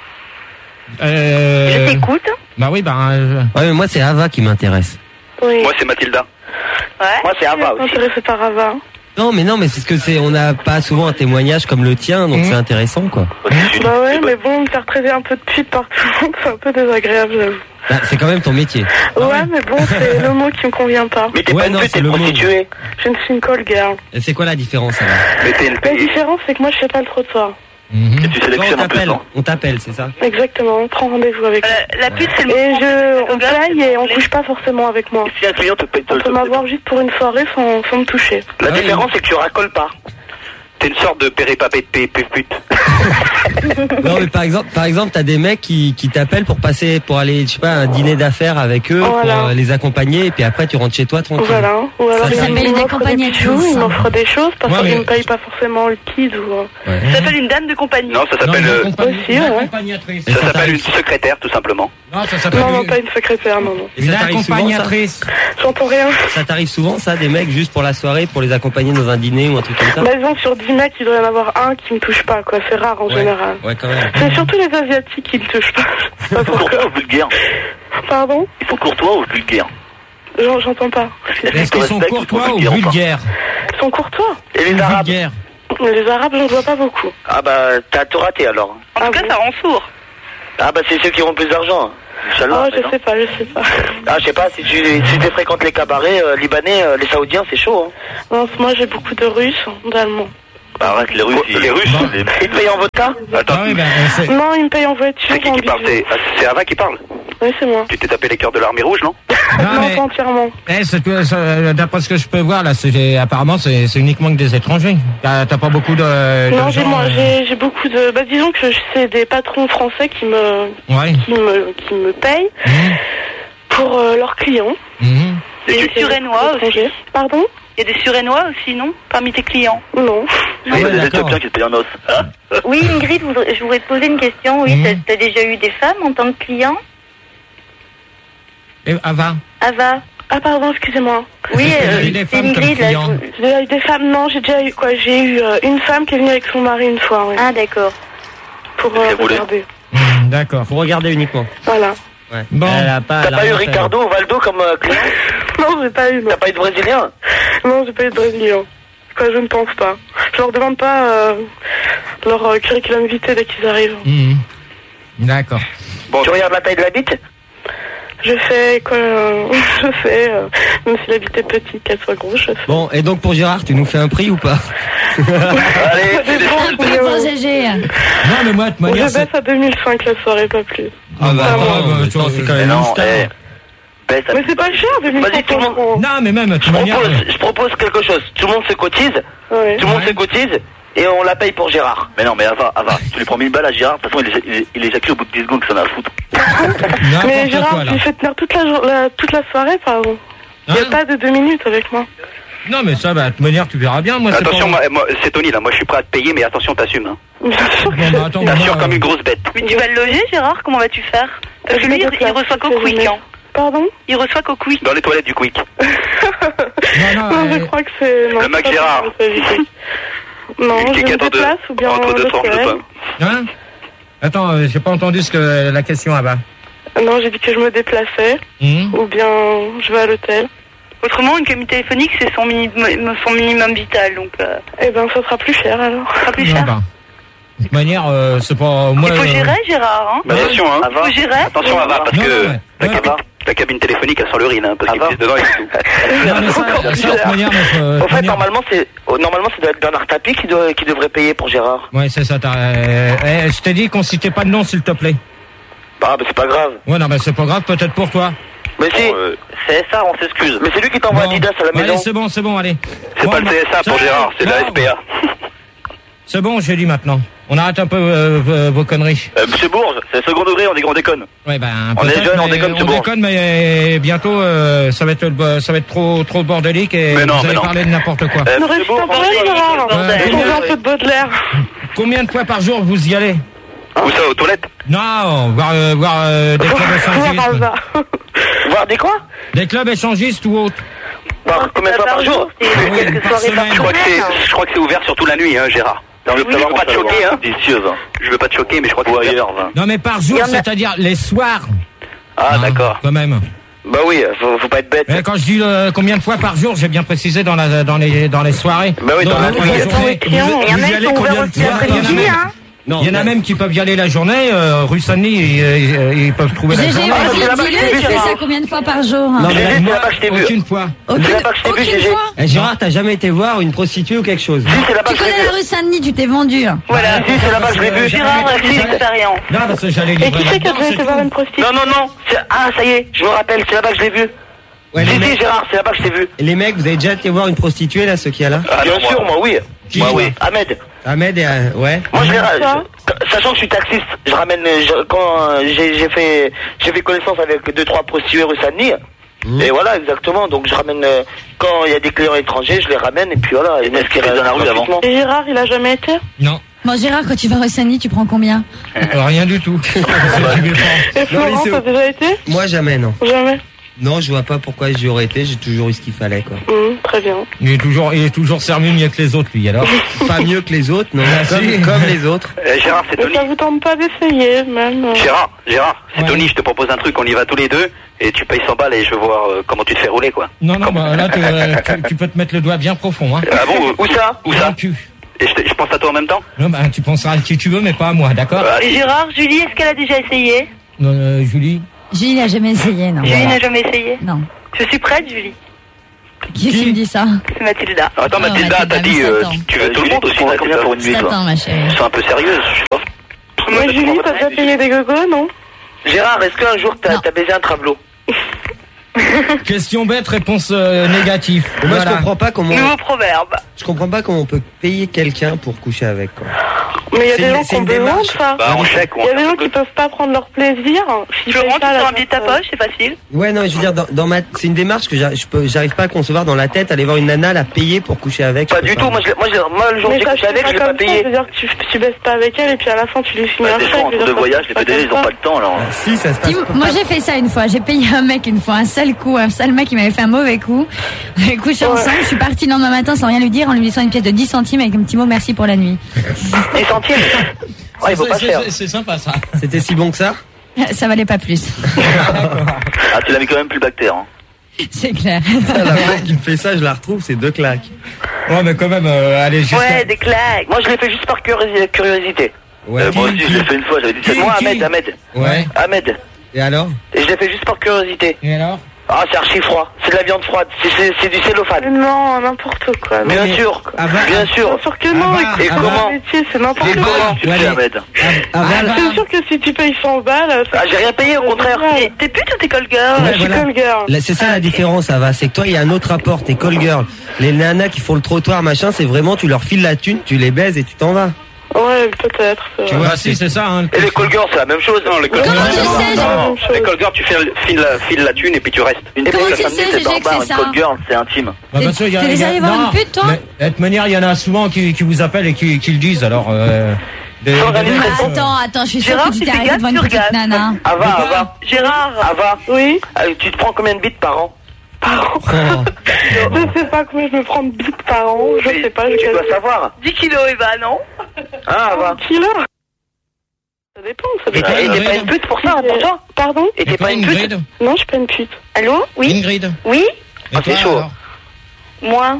euh, je t'écoute. Bah oui, bah... euh, Ouais, mais moi, c'est Ava qui m'intéresse. Oui. Moi, c'est Mathilda. Ouais. Moi, c'est Je Ava suis aussi. intéressée par Ava. Non, mais non, mais c'est ce que c'est. On n'a pas souvent un témoignage comme le tien, donc Mhm. c'est intéressant, quoi. Bah ouais, mais bon, me faire traiter un peu de pute par tout le monde, c'est un peu désagréable, j'avoue. Bah, c'est quand même ton métier. Ouais, mais bon, c'est le mot qui me convient pas. Mais t'es Ouais, pas une non, pute, c'est t'es le mot. prostituée. Je ne suis une call girl. Et c'est quoi la différence, alors? Mais t'es une La paye. différence, c'est que moi, je fais pas le trottoir. mhm. Et tu Quand on sélectionnes en plus, t'appelle, non? on t'appelle, c'est ça? Exactement, on prend rendez-vous avec moi. Euh, la pute, c'est le Et moment je, où on paye et on couche pas forcément avec moi. Si un client te paye, te On le peut te m'avoir juste pour une soirée sans, sans me toucher. La Ah oui. différence, c'est que tu racoles pas. T'es une sorte de péripapé de pé- pé- pute. Non, mais par exemple, par exemple, t'as des mecs qui, qui t'appellent pour passer, pour aller, je sais pas, à un dîner d'affaires avec eux, Voilà. pour euh, les accompagner, et puis après tu rentres chez toi tranquille. Voilà. Ou alors, Ça il s'appelle il une m'offre des accompagnatrice. bijoux, il m'offre des choses parce Ouais, qu'il mais- me paye pas forcément le kid ou... euh, Ouais. Ça s'appelle une dame de compagnie. Non, ça Non, s'appelle une euh, accompagn- Aussi, une ouais. accompagnatrice. Et ça ça s'appelle une t'arrive- secrétaire, tout simplement. Non, ça s'appelle Non, non, une, pas une secrétaire, non, non. Et une ça t'arrive souvent, ça accompagnatrice. J'entends rien. Ça t'arrive souvent, ça, des mecs juste pour la soirée, pour les accompagner dans un dîner ou un truc comme ça? Bah, disons que sur dix mecs, il doit y en avoir un qui me touche pas, quoi. C'est rare en Ouais. général. Ouais, quand même. C'est surtout les Asiatiques qui me touchent pas. Je sais pas pourquoi. Courtois ou vulgaire? Pardon? Il faut courtois ou vulgaire? J'en- J'entends pas. Est-ce qu'ils sont respecte ou courtois ou vulgaires ou pas? vulgaires? Ils sont courtois. Et les Ou Arabes? vulgaires. Mais les Arabes, j'en vois pas beaucoup. Ah bah, t'as tout raté alors. En tout Ah cas, bon ça rend sourd. Ah bah, c'est ceux qui ont le plus d'argent. Inch'Allah, Oh, je non sais pas, je sais pas. Ah, je sais pas, si tu, si tu fréquentes les cabarets euh, libanais, euh, les saoudiens, c'est chaud. Hein. Non, moi j'ai beaucoup de Russes, d'Allemands. Bah, arrête, les Russes, ils... les Russes, Bon. les... Ils te payent en vodka? Attends, Ah oui, ben, euh, c'est- Non, il me paye en voiture. c'est qui en qui parle? bisous. C'est c'est Ava qui parle? Oui, c'est moi. Tu t'es tapé les cœurs de l'armée rouge, non? Non, Non, mais- pas entièrement. Eh, c'est que, ça, d'après ce que je peux voir là, c'est apparemment c'est c'est uniquement que des étrangers. T'as t'as pas beaucoup de. de Non, j'ai gens, moi, euh, j'ai j'ai beaucoup de. Bah, disons que c'est des patrons français qui me Ouais. qui me qui me payent Mhm. pour euh, leurs clients. Mhm. Et des Surénois aussi. étrangers. Pardon? Il y a des Surénois aussi, non? Parmi tes clients. Non. Il y a des d'accord. Éthiopiens qui te payent en os. Hein? Oui, Ingrid, je voudrais- je voudrais te poser une question. Oui, Mhm. t'as t'as déjà eu des femmes en tant que client? Et Ava. Ava? Ah pardon, excusez-moi. Oui, Est-ce que t'as euh, eu des c'est femmes comme Ingrid, là. clients je- J'ai eu des femmes. Non, j'ai déjà eu quoi? J'ai eu euh, une femme qui est venue avec son mari une fois, ouais, Ah, d'accord. pour Elle euh, voulait. regarder. Mhm, D'accord. Faut regarder uniquement. Voilà. Ouais. Bon. Elle a pas, T'as elle a pas eu rien fait. Ricardo ou Valdo comme euh, client? Non, j'ai pas eu. Non, T'as pas eu de Brésilien? non j'ai pas eu de Brésilien. Quoi, je ne pense pas. Je leur demande pas euh, leur euh, curriculum vitae dès qu'ils arrivent. Mhm. D'accord. Bon, Tu regardes la taille de la bite? Je fais quoi euh, Je fais, euh, même si la bite est petite, qu'elle soit grosse, je fais. Bon, et donc pour Gérard, tu nous fais un prix ou pas? allez, Ça dépend, Un prix mais, pour euh, G G. Non, mais moi, de toute bon, je manière, c'est. baisse à deux mille cinq la soirée, pas plus. Ah, bah, Ah, attends, bon, bah, mais tu vois, attends, c'est c'est quand mais même non, une star. eh. Baisse à- Mais c'est pas cher, deux mille Vas-y, tout le cinq monde. Non, mais même, de toute Je manière. propose, euh, je propose quelque chose. Tout le monde se cotise. Ouais. Tout le monde Ouais. se cotise. Et on la paye pour Gérard. Mais non, mais Ava, Ava, tu lui prends mille balles à Gérard, de toute façon, il, il, il éjacule au bout de dix secondes que ça n'a à foutre. Mais N'importe Gérard, quoi, là. tu fais tenir toute la, jour- la, toute la soirée, pardon. Il n'y Hein a pas de deux minutes avec moi. Non, mais ça, bah, de toute manière, tu verras bien. Moi, c'est Attention, pas... moi, moi, c'est Tony, là. Moi, je suis prêt à te payer, mais attention, t'assumes. Hein. Bien sûr que Bon, bah, attends, T'assures moi, comme euh, une grosse bête. Mais tu vas le loger, Gérard? Comment vas-tu faire? Parce que lui, il, il reçoit qu'au quick, hein. Pardon? Il reçoit qu'au quick. Dans les toilettes du Quick. Non, non, Non, je euh, crois que c'est... non, Le Mac c'est pas Gérard. ça, ça, éviter. Non, Qui- je qui me attend de- déplace ou bien entre deux le tranches de soleil. pain. Hein Attends, euh, j'ai pas entendu ce que la question là-bas. Non, j'ai dit que je me déplaçais Hum ou bien je vais à l'hôtel. Autrement, une cabine téléphonique, c'est son, minimum, son minimum vital, donc euh, Eh ben, ça sera plus cher alors. ça sera plus Non, cher. bah, de toute manière, euh, c'est pas... Moi, Il faut euh, gérer, Gérard, hein. Mais attention, hein. Il faut gérer. Attention, Ava, parce Non, que non, ouais. la, Ouais. cabine, la cabine téléphonique, elle sent l'urine, hein, parce qu'il Ava. pisse dedans et tout. Non, mais ça, ça, de toute manière, moi, je- de Au toute fait, manière- normalement, c'est oh, normalement, ça doit être Bernard Tapie qui, doit, qui devrait payer pour Gérard. Ouais, c'est ça, t'as... euh, eh, je t'ai dit qu'on citait pas de nom, s'il te plaît. Bah, bah c'est pas grave. Ouais, non, mais c'est pas grave, peut-être pour toi. Mais si, Bon, euh, C S A, on s'excuse. mais c'est lui qui t'envoie Bon. Adidas à la Allez, maison. c'est bon, c'est bon, allez. C'est Bon, pas le bah, C S A pour ça- Gérard, c'est la non, S P A. C'est bon, j'ai dit maintenant. On arrête un peu euh, vos, vos conneries. Euh, Monsieur Bourges, c'est le second degré, on dit qu'on déconne. Ouais, ben, On est peut-être, jeune, on mais déconne, on c'est bon. déconne, mais euh, bientôt, euh, ça va être, le- ça va être trop, trop bordélique et Mais non, vous mais allez non. parler de n'importe quoi. Euh, Ne Monsieur reste Bourges, pas prêt, Gérard. bordel. On fait un peu de Baudelaire. Combien de fois par jour vous y allez? où ça, aux toilettes? Non, voir, euh, voir euh, des clubs échangistes. Voir Voir des quoi? Des clubs échangistes ou autres. Par combien de fois par jour? C'est Oui, quelques par soirées par semaine. Je crois que c'est, semaine. je crois que c'est ouvert surtout la nuit, hein, Gérard. Non, je veux Oui, pas te choquer, hein. Délicieuse. Je veux pas te choquer, mais je crois que c'est ailleurs. Non, mais par Il jour, y en a- c'est-à-dire les soirs. Ah, Hein, d'accord. Quand même. Bah oui, faut, faut pas être bête. Mais quand je dis euh, combien de fois par jour, j'ai bien précisé dans, la, dans, les, dans les soirées. Bah oui, dans la Donc, nuit. journée, Dans les clients. vous- Il y en vous a y qui allez sont combien ouverts de aussi fois? l'après-midi, Il y en a même- hein. Non, Il y en a même qui peuvent y aller la journée, euh, rue Saint-Denis, ils, ils, ils peuvent trouver la G G, journée. c'est vas-y, là-bas que dis-le, je tu t'ai fais vu, ça Gérard. combien de fois par jour? Non, J'ai mais vu, c'est moi, là-bas que je t'ai vu. aucune fois. Aucune, C'est là-bas que je t'ai vu, aucune G G. fois. Eh, Gérard, t'as jamais été voir une prostituée ou quelque chose? Si, c'est là-bas Tu que je connais l'ai la vu. rue Saint-Denis, tu t'es vendu. Voilà. Si, c'est là-bas que je l'ai vu. Gérard, c'est l'expérience. Non, parce que j'allais Et livrer qui c'est qui a là-dedans, déjà c'est été voir tout. une prostituée? Non, non, non. c'est- Ah, ça y est, je me rappelle, c'est là-bas que je l'ai vu. Ouais, Si, les, si, mecs, Gérard, c'est là-bas que je t'ai vu. les mecs, vous avez déjà été voir une prostituée là, ceux qui y a là? Ah, Bien non, sûr, moi, oui. Qui, Moi, toi oui. Ahmed. Ahmed et euh, ouais. Moi, je les ra- Quoi je- sachant que je suis taxiste, je ramène, je- quand euh, j'ai j'ai fait, j'ai fait connaissance avec deux, trois prostituées rue Saint-Denis. Mmh. Et voilà, exactement. Donc, je ramène, euh, quand il y a des clients étrangers, je les ramène, et puis voilà. Et est-ce qu'ils restent dans la rue avant? Et Gérard, il a jamais été? Non, Bon, Gérard, quand tu vas rue Saint-Denis, tu prends combien? euh, rien du tout. C'est du méchant. Et Florent, lycée, t'as déjà été? Moi, jamais, non. Jamais. Non, je vois pas pourquoi j'y aurais été, j'ai toujours eu ce qu'il fallait, quoi. Hum, très bien. Il est toujours, il est toujours servi mieux que les autres, lui, alors. Pas mieux que les autres, non, Merci. comme, comme les autres. Euh, Gérard, c'est Mais Tony. ça vous tente pas d'essayer, même? euh, Gérard, Gérard, c'est Ouais. Tony, je te propose un truc, on y va tous les deux, et tu payes cent balles et je veux voir euh, comment tu te fais rouler, quoi. Non, non, bah, là, tu, euh, tu, tu peux te mettre le doigt bien profond, hein. Ah bon? Où ça? Où Dans ça? le cul. Et je, te- je pense à toi en même temps? Non, bah, tu penseras à qui tu veux, mais pas à moi, d'accord? Ah, Et si. Gérard, Julie, est-ce qu'elle a déjà essayé? Non, euh, Julie. Julie n'a jamais essayé, non. Julie n'a jamais essayé. Non. Je suis prête, Julie. Qui est-ce qui me dit ça? C'est Mathilda. Attends, Oh, Mathilda, Mathilda, t'as dit, mais euh, attends. tu veux tout le monde aussi, Tu prends combien pour une nuit, toi? Attends, ma chérie. C'est un peu sérieuse, je sais pas. Moi, Julie, t'as déjà payé des gogos, non? Gérard, est-ce qu'un jour t'as Non. t'as baisé un travelot? Question bête, réponse euh, négative. Et moi, Voilà. je comprends pas comment. Nouveau proverbe. Je comprends pas comment on peut payer quelqu'un pour coucher avec. Quoi. Mais il y a C'est des une- gens c'est qui ont une besoin de démarche. ça. Bah, en chèque ou Il y a en des gens qui peuvent pas prendre leur plaisir. s'ils Tu rentres payent pas sur la un billet de ta personne. poche, c'est facile. Ouais, non, je veux dire, dans, dans ma, c'est une démarche que j'arrive, je peux, j'arrive pas à concevoir dans la tête, aller voir une nana, la payer pour coucher avec. Pas je peux du tout, moi, je, l'ai- moi, je, moi le jour où Mais j'ai ça couché se fait avec, pas je l'ai pas comme ça, payé. c'est-à-dire que tu, tu baisses pas avec elle et puis à la fin tu lui signes Bah, un des chèque. fois, je entre veux deux dire, ça voyages, se les fait P D G, pas ils ont comme pas le temps, alors. Si, ça se passe. Dis, moi j'ai fait ça une fois, j'ai payé un mec une fois un sale coup, un sale mec qui m'avait fait un mauvais coup. On avait couché ensemble, je suis partie le lendemain matin sans rien lui dire en lui laissant une pièce de dix centimes avec un petit mot merci pour la nuit. Des centimes? Ouais, il vaut pas C'est- cher. c'est- C'est sympa ça. C'était si bon que ça? Ça valait pas plus. Ah, tu l'as mis quand même plus bactère, hein. C'est clair. La fois qui me fait ça, je la retrouve, c'est deux claques. Ouais, mais quand même, euh, allez, jusqu'à... Ouais, des claques. Moi, je l'ai fait juste par curiosi- curiosité. Ouais. Euh, moi aussi, je l'ai fait une fois, j'avais dix-sept Qui- mois. qui- Ahmed, Ahmed. Ouais. Ahmed. Et alors? Et je l'ai fait juste par curiosité. Et alors? Ah, c'est archi froid. C'est de la viande froide. C'est- C'est c'est du cellophane. Non, n'importe quoi. Bien mais- sûr. Ah bah, Bien sûr. Bien sûr que non. Ah bah, Et ah comment Le métier, c'est n'importe Et quoi. comment tu Ouais, fais, mais- Ahmed? Aval, Ah, C'est sûr que si tu payes cent balles, Ah, j'ai rien payé, au contraire. Et T'es pute ou t'es call girl? Ouais, je suis voilà. call girl. Là, c'est ça la différence, ça va. C'est que toi, il y a un autre rapport. T'es call girl. Les nanas qui font le trottoir, machin, c'est vraiment, tu leur files la thune, tu les baises et tu t'en vas. Ouais, peut-être. c'est Tu vrai. vois, si, c'est ça, hein. Et les call girls, c'est la même chose. Non, les call Comment girls, tu c'est sais, la j'ai- même chose. Les call girls, tu files, files la, files la thune et puis tu restes. Une Comment fille, tu ça sais, samedi, Gégé, c'est que barbare. c'est Une ça call girl, c'est intime. Bah, bien sûr, il y a- T'es il y déjà a- allé voir non, une pute, toi? mais, de toute manière, il y en a souvent qui, qui vous appellent et qui, qui le disent, alors... Euh, des- Sans des- organiser. des- Ah, attends, attends, je suis sûre Gérard, que tu tu t'es fais arrêté gaffe devant une sur petite gaffe. nana. Ava, Ava. Gérard. Ava. Oui. Euh, Tu te prends combien de bits par an? Oh. Je sais pas combien je me prends de bits par an. Je Mais sais pas. Je Tu dois calcule. savoir. dix kilos, Eva, non? Hein, Ava? Kilo. Ça dépend, ça Et dépend. t'es et t'es pas une pute pour ça, pour toi? Pardon? Et t'es Et pas toi, une pute? Ingrid? Non, je suis pas une pute. Allô? Oui? Ingrid? Oui? Et Ah, c'est toi, chaud. alors Moi?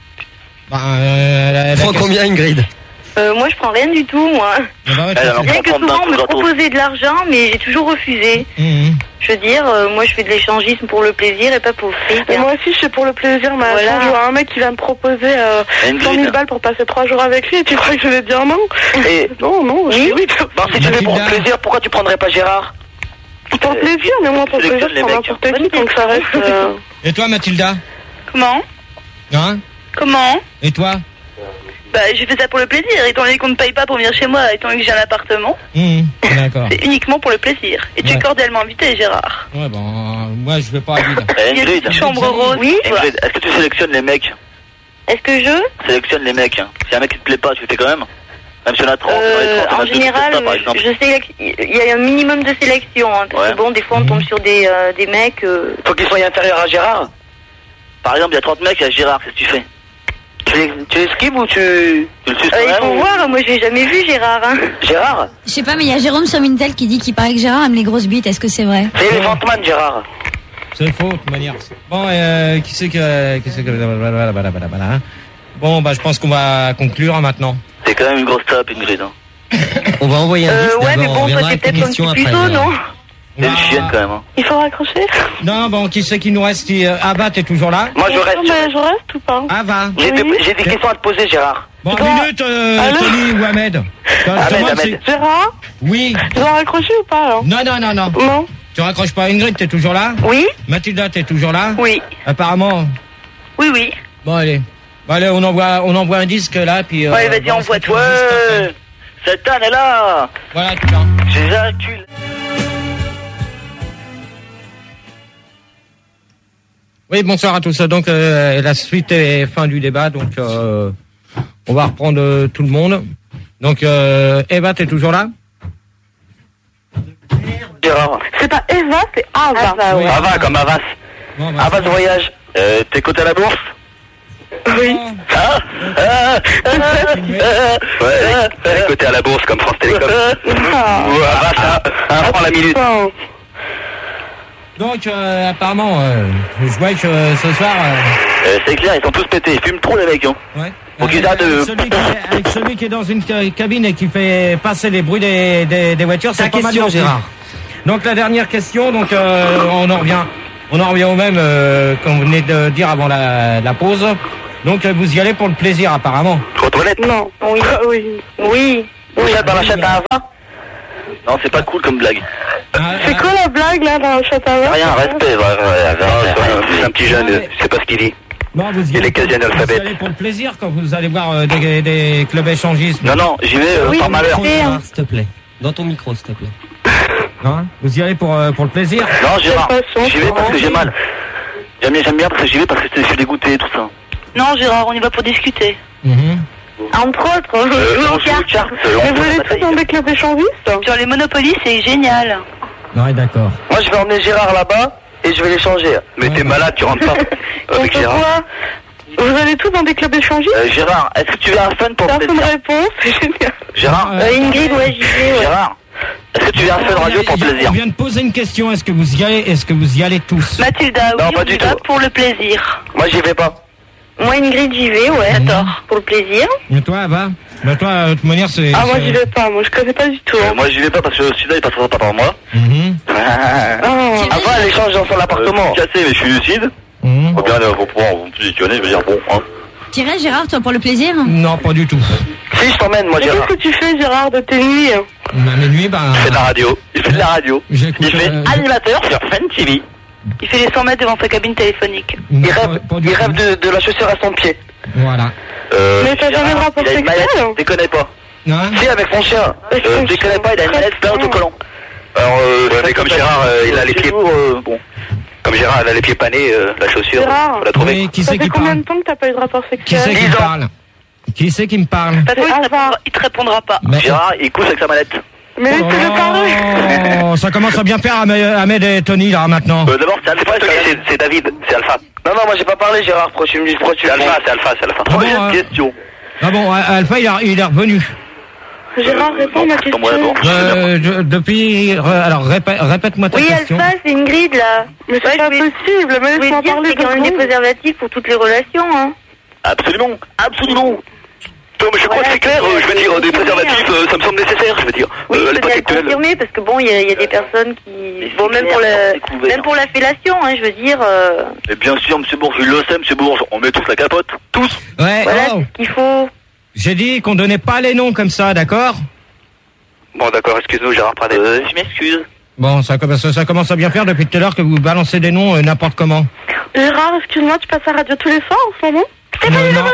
Bah, euh, la- la Prends question- combien, Ingrid? Euh, moi, je prends rien du tout, moi. Ah bah ouais, Elle, toi, alors, Bien que prendre souvent, on me d'un coup, proposait de l'argent, mais j'ai toujours refusé. c'est- Mhm. Je veux dire, euh, moi, je fais de l'échangisme pour le plaisir et pas pour le fric. Et moi aussi, je fais pour le plaisir, mais Voilà. attends, je vois un mec qui va me proposer euh, Ingrid. cent mille balles pour passer trois jours avec lui et tu crois que je vais dire non? Et Non, non, je Oui. dis oui. bon, si tu fais pour le Mathilda. plaisir, pourquoi tu prendrais pas Gérard? Pour le plaisir, mais moi, pour le plaisir, sélectionne je prends les mecs. n'importe qui, donc ça reste... euh, Et toi, Mathilda? Comment? Hein? Comment? Et toi? Bah, j'ai fait ça pour le plaisir, étant donné qu'on ne paye pas pour venir chez moi, étant donné que j'ai un appartement. Mhm. D'accord. C'est uniquement pour le plaisir. Et tu Ouais. es cordialement invité, Gérard. Ouais, bon, euh, moi, je vais pas à l'île. Eh, Il y a Ingrid, une chambre rose. Oui? Ingrid, est-ce que tu sélectionnes les mecs? Est-ce que je? Sélectionne les mecs. Si un mec qui te plaît pas, tu le fais quand même? Même si on a trente, dans les Euh, trente, on a en deux qui te général, plaisent pas, par exemple. je sais qu'il y a un minimum de sélection. Hein, parce Ouais. que bon, des fois, on tombe sur des, euh, des mecs... euh, Faut qu'il soit inférieur à Gérard? Par exemple, il y a trente mecs, il y a Gérard, qu'est-ce que tu fais? Tu les- tu esquives ou tu... Tu le suis euh, il quand faut même ou- voir, moi, je l'ai jamais vu, Gérard. Hein. Gérard? Je sais pas, mais il y a Jérôme sur Mintel qui dit qu'il paraît que Gérard aime les grosses bites. Est-ce que c'est vrai? C'est Elephant Man, Gérard. C'est faux, de toute manière. Bon, euh, qui c'est que... Qui c'est que... Voilà, voilà, voilà, voilà, hein. Bon, bah, je pense qu'on va conclure hein, maintenant. T'es quand même une grosse tape, Ingrid. Hein. On va envoyer un Euh, disque ouais, mais d'abord, on bon, toi, reviendra t'es avec tes peut-être un questions petit après. puceau, non? T'es une Bah, chienne quand même. Hein. Il faut raccrocher? Non, bon, qui c'est qui nous reste? Qui- euh, Ava, t'es toujours là? Moi, je reste. Non, mais je reste ou pas? Ava. J'ai des, Oui. j'ai des questions à te poser, Gérard. Bon, Toi- une minute, euh, Allô Tony ou Ahmed. Je Ahmed, demande Ahmed. si- Gérard? Oui. Je dois raccrocher ou pas, alors? Non, non, non, non. Non? Tu raccroches pas. Ingrid, t'es toujours là? Oui? Mathilda, t'es toujours là? Oui. Apparemment. Oui, oui. Bon, allez. Bon, allez, on envoie, on envoie un disque là, puis. Ouais, vas-y, on envoie se toi. retrouve juste après. Ouais. Cette âne est là. Voilà, tu vois. J'éjacule. Oui, bonsoir à tous. Donc, euh, la suite et fin du débat. Donc, euh, on va reprendre euh, tout le monde. Donc, euh, Eva, t'es toujours là? Gérard. C'est pas Eva, c'est Ava. Ah, Oui. Avas, comme Avas. Bon, bah, Avas Voyage. Euh, t'es coté à la bourse? Oui. Ah, ah, ah, ah, Ouais, elle est cotée à la bourse comme France Télécom. Ah. Ou Avas, un, un franc la minute. Enfin, Donc, euh, apparemment, euh, je vois que euh, ce soir. euh, Euh, c'est clair, ils sont tous pétés. Ils fument trop, les mecs. Hein. Ouais. Faut qu'ils Avec, arrêtent de- avec celui qui est, avec celui qui est dans une ca- cabine et qui fait passer les bruits des, des, des voitures, Ta c'est pas mal question, non plus. Gérard. Donc la dernière question, donc euh, on en revient, on en revient au même euh, qu'on venait de dire avant la, la pause. Donc euh, vous y allez pour le plaisir apparemment. Aux toilettes? Non. Oui. Ah, oui. Oui. Vous êtes dans la chatte à Ava? Non, c'est pas cool comme blague. Ah, C'est ah, quoi la blague là dans la chatte à Rien, respect, ouais, ouais, Non, c'est un petit jeune, Ouais. je sais pas ce qu'il dit. Non, vous y Il est allez, quasi vous y analphabète. allez pour le plaisir quand vous allez voir euh, des, des clubs échangistes. Non, non, j'y vais euh, Oui, par malheur. mais- Gérard, s'il te plaît. Dans ton micro, s'il te plaît. Hein, vous y allez pour, euh, pour le plaisir. Non, Gérard, C'est pas son, j'y vais parce que j'ai mal. J'aime bien, j'aime bien parce que j'y vais parce que je suis dégoûté et tout ça. Non, Gérard, on y va pour discuter. Mhm. Entre autres, Euh, jouer on aux joue aux cartes. cartes, Mais on vous joue allez à tous dans des clubs échangistes? Sur les Monopoly, c'est génial. Ouais, d'accord. Moi, je vais emmener Gérard là-bas et je vais l'échanger. Mais t'es malade, tu rentres pas. Avec On fait Gérard. quoi? Vous allez tous dans des clubs échangistes? Euh, Gérard, est-ce que tu veux un fun pour C'est le une plaisir? réponse, c'est génial. Gérard, Euh, Euh, Ingrid, ouais, j'y vais, ouais. Gérard, est-ce que tu veux un fun radio pour Il y le a- plaisir? On vient de poser une question. Est-ce que vous y allez Est-ce que vous y allez tous? Mathilda, Non, oui, pas on du y va tout. pour le plaisir. Moi, j'y vais pas. Moi, Ingrid, j'y vais, ouais. D'accord. Pour le plaisir. Et toi, va. Bah toi, de toute manière, c'est. Ah, moi c'est- j'y vais pas, moi je connais pas du tout. euh, Hein. moi j'y vais pas parce que celui-là il passera pas par moi. Mhm. Ah. Avant, elle échange dans son appartement. Euh, cassé, mais je suis lucide. Mhm. Faut bien euh, faut pouvoir vous positionner, je veux dire bon. Hein. T'irais, Gérard, toi, pour le plaisir? Non, pas du tout. Si, je t'emmène, moi, Et Gérard. qu'est-ce que tu fais, Gérard, de tes nuits? Bah, mes nuits, bah. Il fait de la radio. Il fait de la radio. J'écoute. Il fait euh, animateur sur Fun T V. Il fait les cent mètres devant sa cabine téléphonique. non, Il pas- rêve, pas du il tout. rêve de, de la chaussure à son pied. Voilà. Euh, Mais t'as jamais de rapport Il a une sexuel? mallette, déconnez pas. Hein Si, avec son chien. Euh, déconnez pas, il a une mallette plein d'autocollants. Alors, euh, ouais, mais comme Gérard, euh, il a les pieds. Euh, bon. Comme Gérard, il a les pieds panés, euh, la chaussure, Gérard. faut la trouver. Oui, qui Ça c'est fait qui combien parle de temps que t'as pas eu de rapport Qui c'est sexuel? qui dix me ans. parle Qui c'est qui me parle De toute façon, il te Ah, répondra- va. il te répondra pas. Mais- Gérard, il couche avec sa mallette. Mais laissez-le parler. Oh, ça commence à bien faire Ahmed et Tony là maintenant. Euh, D'abord, c'est Alpha, c'est- c'est David, c'est Alpha. Non, non, moi, j'ai pas parlé, Gérard. Pourquoi tu me dis, pourquoi tu C'est Alpha, c'est Alpha, c'est Alpha. bon, Troisième euh, question. Ah bon, Alpha il, a- il est revenu. Gérard, réponds à ma Attends, moi, question. d'abord. Euh, je- depuis, re- alors répète, répète-moi ta Oui, question. Alpha, c'est Ingrid, là. Mais c'est Ouais, pas je voulais- possible, mais Je voulais laisse-moi dire, parler c'est deux quand même des secondes. préservatifs pour toutes les relations, hein. Absolument, absolument. Non, mais je crois Voilà, que c'est clair, c'est- euh, je veux dire, c'est des confirmé, préservatifs, hein. euh, ça me semble nécessaire, je veux dire. Oui, Euh, à je peux l'époque bien le actuelle. confirmer, parce que bon, il y, a- il y a des personnes qui... Bon, même pour, clair, le... c'est couvert. même pour la fellation, hein, je veux dire... euh, Mais bien sûr, monsieur Bourges, il le sait, monsieur Bourges, on met tous la capote, tous. Ouais, Voilà oh, ce qu'il faut. j'ai dit qu'on donnait pas les noms comme ça, d'accord? Bon, d'accord, excuse-nous, Gérard Pradet. Euh, je m'excuse. Bon, ça, commence- ça, ça commence à bien faire depuis tout à l'heure que vous balancez des noms euh, n'importe comment. Gérard, excuse-moi, tu passes à la radio tous les soirs en ce moment? Non, non,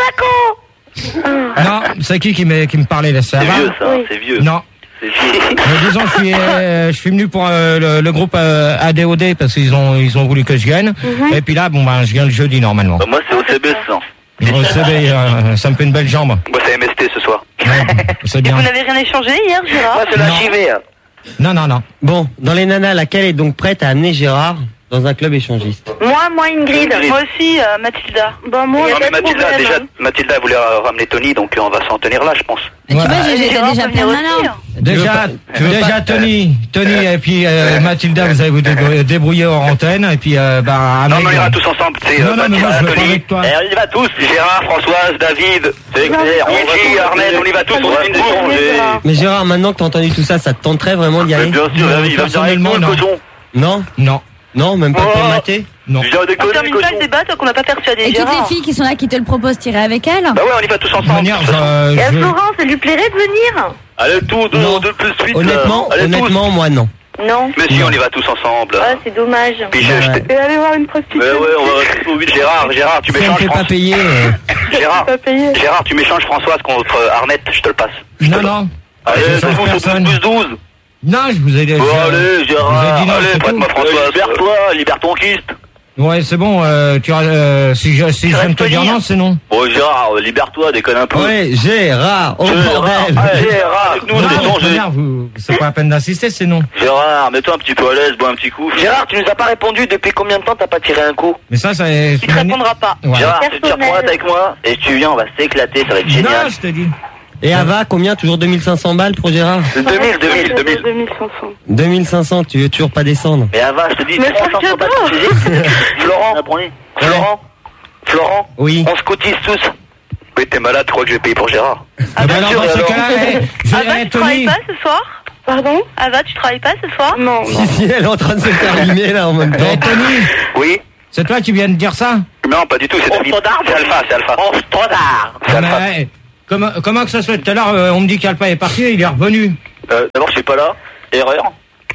non, c'est qui qui me, qui me parlait de ça C'est va vieux, ça, Oui. c'est vieux. Non. C'est vieux. Euh, disons, je suis, euh, je suis venu pour euh, le, le groupe euh, A D O D parce qu'ils ont, ils ont voulu que je vienne. Et puis là, bon, ben, je viens le jeudi normalement. Bah, moi, c'est O C B, ça. Bon, c'est bien, euh, ça me fait une belle jambe. Moi, c'est M S T ce soir. Ouais, bon, c'est Et bien. vous n'avez rien échangé hier, Gérard? Moi, c'est la Non. chimée. hein. Non, non, non. Bon, dans les nanas, laquelle est donc prête à amener Gérard dans un club échangiste? Moi, moi, Ingrid. Ingrid. Moi aussi, euh, Mathilda. Bah, moi, Il y a Non, mais pas de Mathilda, problème, déjà, hein. Mathilda voulait euh, ramener Tony, donc euh, on va s'en tenir là, je pense. Tu vois, Ouais. j'ai j'ai Gérard déjà peut plein de venir aussi. nanas. Déjà, Tu veux pas- déjà Tony, Tony et puis euh, Mathilda, vous allez vous débrouiller, débrouiller hors antenne et puis euh, bah Non, avec- mais on ira tous ensemble, c'est Non, non, mais moi, je veux pas Tony. avec toi. Et on y va tous, Gérard, Françoise, David, c'est clair, Luigi, Arnel, on y va tous, on va Gérard. changer. Mais Gérard, maintenant que t'as entendu tout ça, ça te tenterait vraiment d'y Mais aller? bien sûr, Non, il va venir avec nous, personnellement, le non. cochon. Non? Non, Non, même pas Oh. pour le mater? non. Je viens On déconner, termine le pas le cochon. débat tant qu'on n'a pas persuadé Et toutes Gérard. les filles qui sont là, qui te le proposent, t'irais avec elles? Bah ouais, on y va tous De toute ensemble. manière, je, Et à je- Florence, ça lui plairait de venir? Allez, tout, deux, Non. deux plus huit. Honnêtement, là. Allez, honnêtement, moi non. Non. tous. Mais si, on y va tous ensemble. Ah, c'est dommage. Puis je, Ouais. je t'ai- Et aller voir une prostituée. Mais ouais, on va rester au huit. Gérard, Gérard, tu Si on ne m'échanges fait pas François. payer, euh, Gérard, Pas payé. Gérard, tu m'échanges Françoise contre euh, Arnett, je te le passe. non, non. Allez, Je c'est change tout sur personne. douze plus douze. Non, je vous ai dit. Bon, je- allez, vous ai Gérard, dit non, allez, c'est prête-moi tout. Françoise. Libère-toi, libère ton kyste. Ouais, c'est bon. Euh, tu as, euh, si je, si je viens de te restes dire lire. non, c'est non. Bon, Gérard, euh, libère-toi, déconne un peu. ouais, Gérard, oh Gérard, bordel! allez, Gérard, avec nous, on Non, est de toute changé. manière, vous, c'est pas la peine d'insister, c'est non. Gérard, mets-toi un petit peu à l'aise, bois un petit coup. Gérard, tu nous as pas répondu depuis combien de temps t'as pas tiré un coup? Mais ça, c'est. Il te répondra pas. Ouais. Gérard, tu tires Personnel. trois avec moi, et tu viens, on va s'éclater, ça va être Non, génial. je te dis. Et Ava, combien? Toujours deux mille cinq cents balles pour Gérard? deux mille, deux mille, deux mille. deux mille cinq cents. deux mille cinq cents, tu veux toujours pas descendre? Mais Ava, je te dis, Mais prends ça cinq cents balles cadeau. physiques. Florent, Florent, Florent, Oui. on se cotise tous. Mais t'es malade, tu crois que je vais payer pour Gérard? Ah, bah alors, dans ce cas-là, eh, je Ah bah, dirais tu travailles Tony. pas ce soir? Pardon? Ava, tu travailles pas ce soir? Non. Si, si, elle est en train de se faire limer là en même temps. Eh, Tony, Oui. c'est toi qui viens de dire ça? Non, pas du tout, c'est David. C'est Alpha, c'est Alpha. En standard. C'est Alpha. Mais, comment, comment que ça se fait? Tout à l'heure, euh, on me dit qu'Alpha est parti et il est revenu. Euh, d'abord, je suis pas là. Erreur.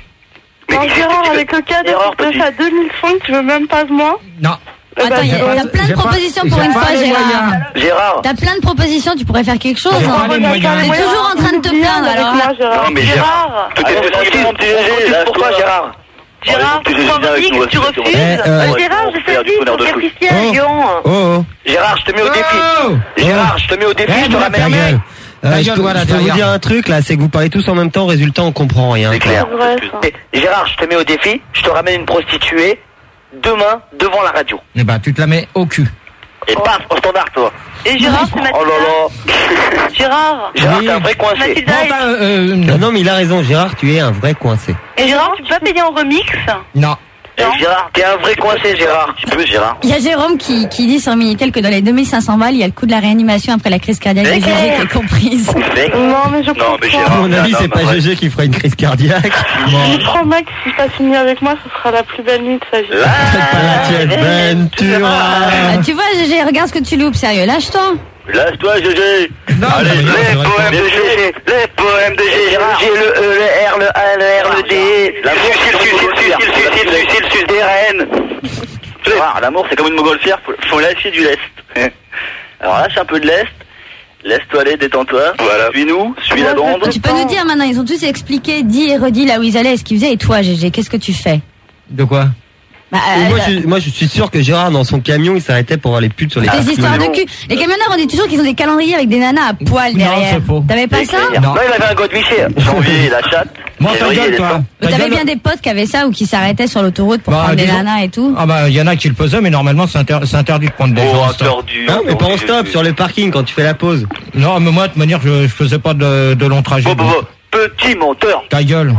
Non, Gérard, avec le cadre Erreur, de petit. ça deux mille cinq, tu veux même pas de moi? Non. Eh ben, Attends, il y a, je- t'as plein de j'ai pas- propositions pour j'ai une pas fois, les Gérard. moyens. Gérard. T'as plein de propositions, tu pourrais faire quelque chose. J'ai hein. pas les moyens. T'es toujours en train de te plaindre, avec alors. moi, Gérard. Non, mais Gérard. Tout est possible, mon petit Gégé. Pourquoi, Gérard? Gérard, tu revendiques, tu refuses. Eh, euh, Euh, Gérard, je fais vite, faut capricier à Oh. Lyon. Oh, oh. Gérard, je te mets au défi. Oh Gérard, je te mets au défi, Eh, je te mais la ramène. ferme- Ta gueule. Euh, Ta je gueule, peux, voilà, je peux vous derrière. dire un truc là, c'est que vous parlez tous en même temps, résultat on comprend rien. C'est clair. C'est vrai, ça. Eh, Gérard, je te mets au défi, je te ramène une prostituée demain devant la radio. Eh ben, tu te la mets au cul. Et paf, au standard, toi. Et Gérard, c'est Mathilda. Oh là là. Gérard. Gérard, Oui. t'es un vrai coincé. Mathilda, Bon, et- bah, euh, Non, non mais il a raison, Gérard, tu es un vrai coincé. Et Gérard, tu peux pas payer en remix? non. Eh, Gérard, t'es un vrai coincé, Gérard. Tu peux, Gérard. Il y a Jérôme qui, qui dit sur Minitel que dans les deux mille cinq cents balles, il y a le coût de la réanimation après la crise cardiaque de Mais Gégé qui est comprise. Non, mais je Non, prends mais pas. Gérard. À mon avis, non, c'est non, pas ouais. Gégé qui fera une crise cardiaque. Je prends Max, si t'as fini avec moi, ce sera la plus belle nuit de sa vie. Peut-être pas la tienne, Ventura. Ah, tu vois, Gégé, regarde ce que tu loupes, sérieux, lâche-toi. Lâche-toi, Gégé. Non, Allez, mais non, les c'est vrai. poèmes de Gégé. Les poèmes de Gégé. G, le E, le R, le A, le R, le D. L'amour, suicide, suicide, suicide, suicide, suicide, suicide des reines. Gérard, l'amour, c'est comme une montgolfière, faut, faut lâcher du lest. Alors lâche un peu de lest. Laisse-toi aller, détends-toi. Voilà. Suis-nous, suis la bande. Tu peux nous dire maintenant, ils ont tous expliqué, dit et redit là où ils allaient, ce qu'ils faisaient. Et toi, Gégé, qu'est-ce que tu fais? De quoi? Bah, Et euh, moi, je, moi je suis sûr que Gérard dans son camion il s'arrêtait pour voir les putes sur les Tes casques. histoires de cul. Les camionneurs, on dit toujours qu'ils ont des calendriers avec des nanas à poil Non, derrière. c'est faux. T'avais pas ça? Non. Non, il avait un godemiché. Janvier, la chatte. Moi, ta Février, gueule, les toi. femmes. Ta T'avais gueule. bien des potes qui avaient ça ou qui s'arrêtaient sur l'autoroute pour Bah, prendre des disons- nanas et tout? Ah bah, il y en a qui le faisaient, mais normalement, c'est inter- c'est interdit de prendre des Oh, gens en stop. interdit. Non, mais pas en interdit. stop, sur le parking quand tu fais la pause. Non, mais moi, de manière, je, je faisais pas de, de long trajet. Bon, bon, bon. Petit menteur. Ta gueule.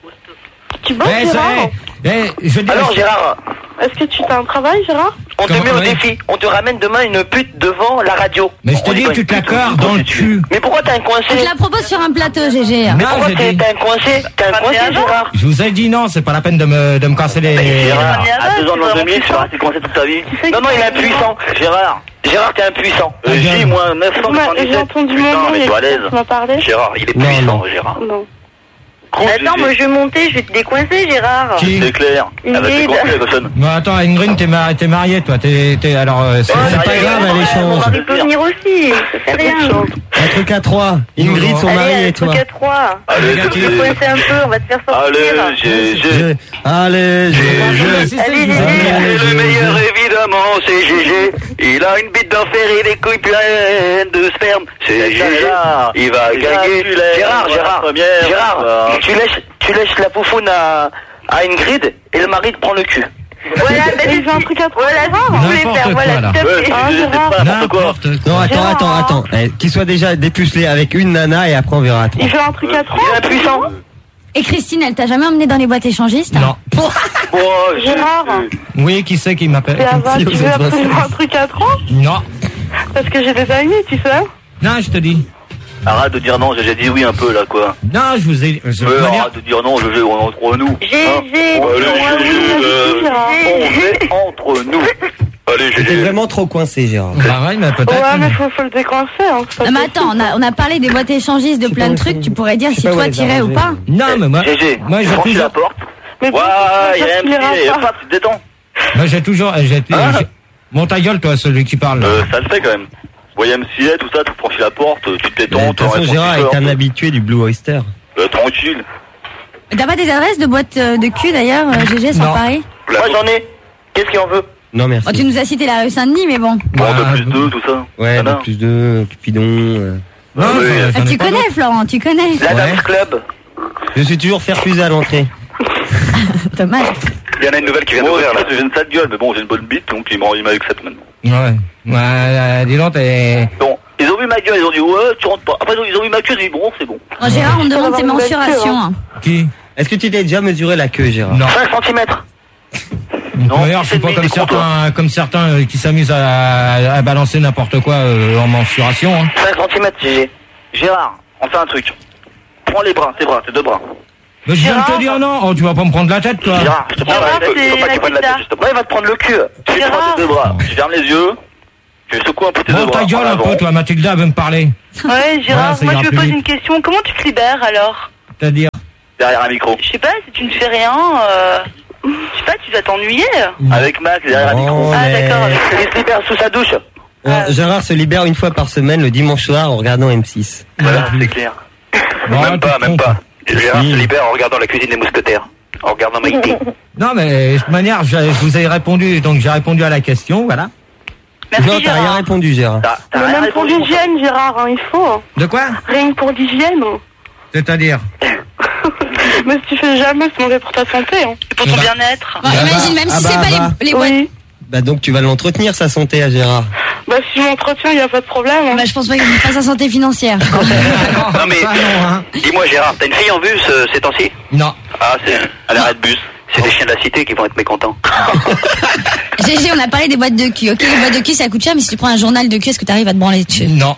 Tu bosses, Eh, ça, Gérard? eh, eh, je dis, Alors, Gérard, Est-ce que tu as un travail, Gérard? on te Comment- met au ouais. défi. On te ramène demain une pute devant la radio. mais je te On dit dis, pas tu une te la pute, carres on dit dans le prostituée. cul. Mais pourquoi t'es un On coincé? te la propose sur un plateau, Gégé. Mais- Pourquoi j'ai t'es dit. t'es un coincé? T'es un coincé, Gérard? Je vous ai dit non, c'est pas la peine de me, de me casser les... Gérard, on y à va, deux ans tu dans vas deux mille, rentrer tu vas rester coincé toute ta vie. Non, non, il est impuissant. Gérard, Gérard, t'es impuissant. euh, J, moins neuf cent Ouais, soixante-dix-sept. j'ai entendu Putain, mon nom, il y mais a toi à l'aise. quelqu'un qui m'a parlé. Gérard, il est Non, puissant, non. Gérard. Non. Gros Attends, Gégé. moi je vais monter, je vais te décoincer, Gérard. Qui C'est clair. Elle va te Ingrid. décoincer, la cochonne. Non, attends, Ingrid, t'es mar- t'es mariée, toi. T'es, t'es, alors, euh, c'est c'est c'est pas pas grave, grave. elle échange. Il peut venir aussi, ça fait rien. Un truc à trois. Ingrid, son mari Allez, et un toi. truc à trois. Allez, Regarde, Tu peux coincer un peu, on va te faire sortir. allez, Gégé. Je- Allez, je, Allez, je. Allez, je- Gégé. Et le meilleur, évidemment, c'est Gégé. Il a une bite d'enfer et des couilles pleines de sperme. C'est Gégé. Il va gagner. Gérard, Gérard, Gérard, tu laisses, tu laisses la poufoune à, à Ingrid et le mari te prend le cul. Voilà, Et j'ai un truc à toi. voilà ce que je voulais N'importe faire, quoi, voilà, là. s'il te Ouais, plaît. Ah, c'est Gérard. pas n'importe quoi. N'importe Non, quoi. attends, Gérard. attends, attends. Eh, qu'il soit déjà dépucelé avec une nana et après on verra. à trois. Il fait un truc à trois. Il est impuissant. Et Christine, elle t'a jamais emmené dans les boîtes échangistes? Non. Oh, Gérard. Oui, qui c'est qui m'appelle? Et Ava, Si, tu vous veux êtes absolument un truc à trois? Non. Parce que j'ai des amis, tu sais. Non, je te dis. Arrête de dire non, j'ai déjà dit oui un peu là quoi. Non, je vous ai... Je, Mais de manière- arrête de dire non, Gégé, on est entre nous. Gégé, Hein Allez, Ouais, Gégé, oui, euh, Gérard. on est entre nous. Allez, T'es Gégé. vraiment trop coincé, Gérard. Bah ouais, mais peut-être. Ouais, mais faut, faut le décoincer, hein. c'est pas Non, mais possible. attends, on a, on a parlé des boîtes échangistes, de Je sais plein pas de où trucs. elles Tu sont. pourrais dire Je sais si pas où toi elles t'irais ou arrangent. pas. Non, mais moi... Gégé, Moi, j'ai franchis toujours... la porte. Mais bon, Ouais, il y a un tu petit, iras pas. hop, tu te détends. Moi, j'ai toujours... J'ai, Ah. j'ai- Bon, ta gueule, toi, celui qui parle. là. Euh, ça le fait quand même. Y M C A, tout ça, tu franchis la porte, tu te Mais détends, De toute tu façon, restes Gérard est un euh, habitué du Blue Oyster. tranquille. T'as pas des adresses de boîtes euh, de cul d'ailleurs, euh, Gégé, sur Non. Paris? Moi j'en ai. Qu'est-ce qu'il en veut? Non, merci. Oh, tu nous as cité la rue Saint-Denis, mais bon. Bon, Bah, de plus deux, tout ça. Ouais, Voilà. de plus de Cupidon. euh. Non, Ah oui, j'en- euh, j'en Ah, ai tu pas connais, d'autres. Florent, tu connais. La Ouais. Dance Club. Je suis toujours fait refuser à l'entrée. Dommage. Il y en a une nouvelle qui vient d'ouvrir là. J'ai une sale gueule, mais bon, j'ai une bonne bite, donc ils m'en- ils m'acceptent maintenant. Ouais. Ouais, euh, dis donc, t'es... Bon, ils ont vu ma gueule, ils ont dit ouais, tu rentres pas. Après, ils ont vu ma queue, ils ont dit bon, c'est bon. Oh, Gérard, on me demande avoir tes une belle queue, mensurations. hein. hein. Qui? Est-ce que tu t'es déjà mesuré la queue, Gérard? Non. cinq centimètres. Non, D'ailleurs, je suis c'est pas une comme micro, certains, comme certains euh, qui s'amusent à, à balancer n'importe quoi euh, en mensuration. Hein. cinq centimètres, Gégé. Gérard, on fait un truc. Prends les bras, tes bras, tes deux bras. Mais je viens de te dire non. Oh, tu vas pas me prendre la tête, toi. Gérard, je te prends Gérard, la tête. c'est Faut pas qu'il prenne la tête, Mathilda. justement. Ouais, il va te prendre le cul. Tu fais Gérard. tes deux bras. Tu fermes les yeux. Tu secoues un peu tes deux Bon, bras. ta gueule en un avant. peu, toi, Mathilda veut me parler. Ouais, Gérard, Ouais, ça moi ira je me plus pose vite. une question. Comment tu te libères alors? C'est-à-dire. Derrière un micro. Je sais pas, si tu ne fais rien, euh... je sais pas, tu dois t'ennuyer. Avec Max, derrière un micro. Oh, Ah, mais- d'accord. Il se libère sous sa douche. Euh, Gérard se libère une fois par semaine le dimanche soir en regardant M six. Voilà, c'est clair. Bon, Même tu pas, te même trompes. pas. Gérard Si. se libère en regardant la cuisine des mousquetaires. En regardant Maïté. Non, mais de toute manière, je, je vous ai répondu, donc j'ai répondu à la question, voilà. Merci Non, t'as rien Gérard. répondu, Gérard. T'as t'as Mais rien même pour répondu, mon frère. l'hygiène, Gérard, hein, il faut. De quoi? Rien que pour l'hygiène. C'est-à-dire? Mais si tu fais jamais, c'est mauvais pour ta santé. Hein. Et pour ton Bah. bien-être. Bon, Ah imagine, bah, même ah si bah, c'est pas bah. les, les boîtes. Oui. Bah donc tu vas l'entretenir sa santé à Gérard. Bah si je m'entretiens, il n'y a pas de problème. Hein. Bah, je pense pas qu'il n'y ait pas sa santé financière. Non mais, Ça, non, hein. dis-moi Gérard, t'as une fille en vue ce- ces temps-ci? Non. Ah, c'est à l'arrêt de bus. C'est des chiens de la cité qui vont être mécontents. G G, on a parlé des boîtes de cul. Ok, les boîtes de cul, ça coûte cher, mais si tu prends un journal de cul, est-ce que tu arrives à te branler dessus? Non.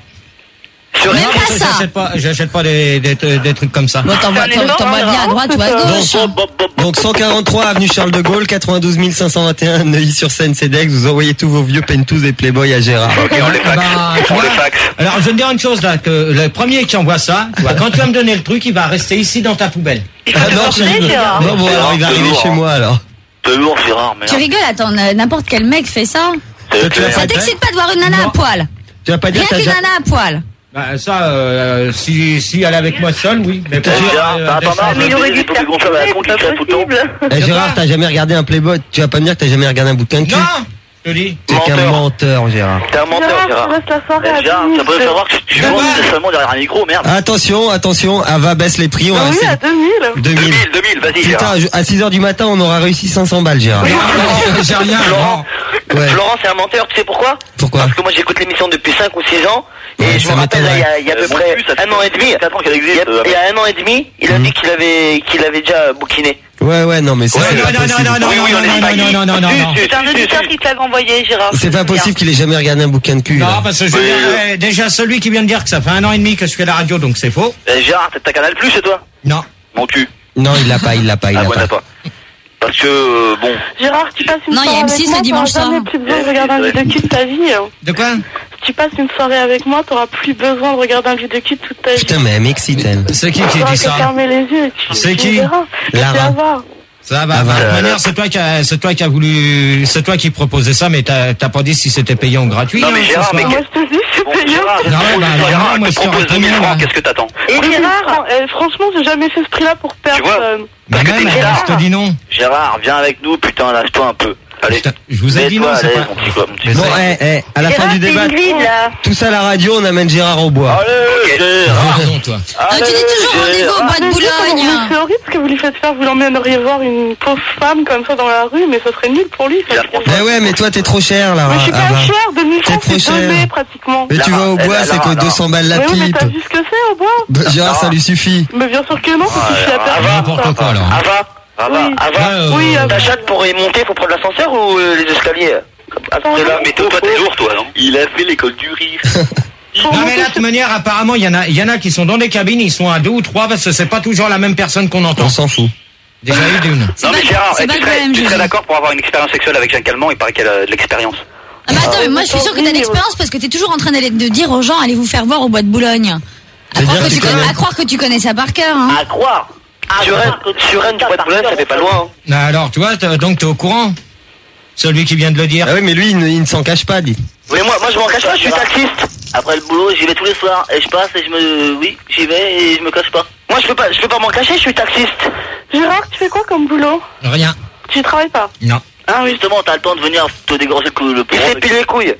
Sur Même Non, pas parce que ça. J'achète pas, j'achète pas des, des, des trucs comme ça. Bon, t'envoies C'est un effort, t'envoies bien à droite ou à gauche. hein. Donc cent quarante-trois avenue Charles de Gaulle, quatre-vingt-douze mille cinq cent vingt et un Neuilly-sur-Seine, Cedex. Vous envoyez tous vos vieux pentous et Playboy à Gérard. Ok, on les fax. Bah, tu on vois, les fax. alors je vais te dire une chose là, que le premier qui envoie ça, tu vois, quand tu vas me donner le truc, il va rester ici dans ta poubelle. Il faut Ah te non, forcer, je- Gérard. non, bon, alors il va arriver chez moi alors. T'es lourd Gérard, merde. Tu rigoles, attends, n- n'importe quel mec fait ça. C'est tu vas clair. pas Ça t'excite pas de voir une nana Non. à poil? Tu vas pas dire Rien que t'as qu'une ja- nana à poil. Bah, ça, euh, si, si elle est avec moi seule, oui. Mais pour Eh, Gérard, euh, t'as des un marre, choses- Mais il aurait dû J'ai te tombé faire gonflé à la kiffer, con qui c'est crève pas tout le temps. possible. Eh, Gérard, t'as jamais regardé un Playboy? Tu vas pas me dire que t'as jamais regardé un bouquin de cul? Non, je te dis. C'est qu'un Menteur. menteur, Gérard. T'es un menteur Gérard, Gérard. tu restes la soirée Eh, à Gérard, deux ça peut mille. savoir que tu Ouais. vends seulement derrière un micro, merde. Attention, attention, Ava baisse les prix, on va Ah oui, rester à deux mille. deux deux mille. mille, deux mille, vas-y Gérard. Putain, je- à six heures du matin, on aura réussi cinq cents balles, Gérard. Non, non, j'ai rien. Florent, non. Ouais. Florent, c'est un menteur, tu sais pourquoi? Pourquoi? Parce que moi j'écoute l'émission depuis cinq ou six ans, et Ouais, je ça me rappelle, là, il y a, il y a à Euh, peu mon près cul, ça fait un an et demi, quatre ans qu'elle il y, existe. a, euh, il y a un an et demi, il a Mhm. dit qu'il avait, qu'il avait déjà bouquiné. Ouais, ouais, non, mais ça, Ouais, c'est non, pas non, non, possible. non, non, Oui, oui, on est non, non, failli. non, non, non, non, non. C'est un auditeur qui te l'avait envoyé, Gérard. C'est pas possible qu'il ait jamais regardé un bouquin de cul. Non, là. parce que je Oui, veux dire, euh. euh, déjà celui qui vient de dire que ça fait un an et demi que je fais la radio, donc c'est faux. Eh, Gérard, t'as ta Canal Plus chez toi? Non. Mon cul. Non, il l'a pas, il l'a pas, il Ah, l'a ouais, pas. t'as pas. Parce que, euh, bon, Gérard, tu passes une Non, il y a soirée M six avec le moi, dimanche t'auras jamais soir. plus besoin de regarder un vidéo de cul de ta vie. hein. De quoi? Si tu passes une soirée avec moi, t'auras plus besoin de regarder un vidéo de cul toute ta vie. Putain, mais elle m'excite, elle. C'est qui qui T'auras dit qu'à ça? fermer les yeux et tu C'est tu qui? verras. Et Lara. tu vas voir. Ça va. Ah, De toute voilà. manière, c'est toi qui a, c'est toi qui a voulu, c'est toi qui proposais ça, mais t'as, t'as pas dit si c'était payant ou gratuit. Non, mais hein, ce Gérard, soir. mais Moi, je te dis, c'est bon, payant. Gérard, Non, ouais, bah, alors, Gérard, moi, elle je te te propose deux mille réponds, francs, là. qu'est-ce que t'attends? Et Gérard, euh, franchement, j'ai jamais fait ce prix-là pour personne. Bah, Parce que même, t'es alors, Gérard. je te dis non. Gérard, viens avec nous, putain, lâche-toi un peu. Allez. Putain, je vous ai dit non, Mets-toi à c'est l'aise, pas. mon petit gars, mon petit Mais Bon, c'est- eh, eh, à la fin Gérard, du c'est débat, Ingrid, là. tout ça à la radio, on amène Gérard au bois. Allez, Gérard. Pardon, toi. Ah, tu dis toujours rendez-vous au bois de Mais Boulogne. c'est horrible ce que vous lui faites faire. Vous l'emmèneriez voir une pauvre femme comme ça dans la rue, mais ça serait nul pour lui. Ça. Gérard, Eh ouais, mais toi, t'es trop cher, là. Mais je suis pas cher, deux mille francs, trop c'est cher. donné pratiquement. Mais tu Lara, vas au eh bois, ben, c'est Lara, que Lara. deux cents balles la Mais oui, mais pipe. t'as vu ce que c'est au bois? Bah, Gérard, ça lui suffit. Mais bien sûr que non, ça Ah, suffit à ah, personne. ah, N'importe ça. quoi, alors. Ava, Ava, Oui. Ava. Ouais, euh, Oui, euh, ta chatte pour y monter, faut prendre l'ascenseur ou euh, les escaliers? Ah, c'est là, Mais toi, toi, t'es lourd, toi, non? Il a fait l'école du rire. Pour Non, mais monter, là, de toute manière, apparemment, il y en a, il y en a qui sont dans des cabines, ils sont à deux ou trois parce que c'est pas toujours la même personne qu'on entend. On s'en fout. Déjà eu d'une. C'est Non, pas- mais Gérard, c'est eh, pas tu le serais, problème, tu je serais dis. d'accord pour avoir une expérience sexuelle avec Jeanne Calment? Il paraît qu'elle a de l'expérience. Ah bah attends, mais moi je suis sûre que t'as de l'expérience parce que t'es toujours en train d'aller de dire aux gens allez vous faire voir au bois de Boulogne. À C'est croire, bien que que tu tu connais, connais. à croire que tu connais ça par cœur. Hein. À croire. Sur Rennes, sur Rennes, du bois de Boulogne, ça fait pas loin. hein. Ah, alors, tu vois, t'es- donc t'es au courant? Celui qui vient de le dire. Ah oui, mais lui, il ne, il ne s'en cache pas, dit. Oui, moi, moi je m'en cache pas, je suis taxiste. Après le boulot, j'y vais tous les soirs. Et je passe et je me... Oui, j'y vais et je me cache pas. Moi, je peux pas, je peux pas m'en cacher, je suis taxiste. Gérard, tu fais quoi comme boulot? Rien. Tu travailles pas? Non. Ah oui. Justement, t'as le temps de venir te dégorger le cou- le Il poumon. fait pile les couilles.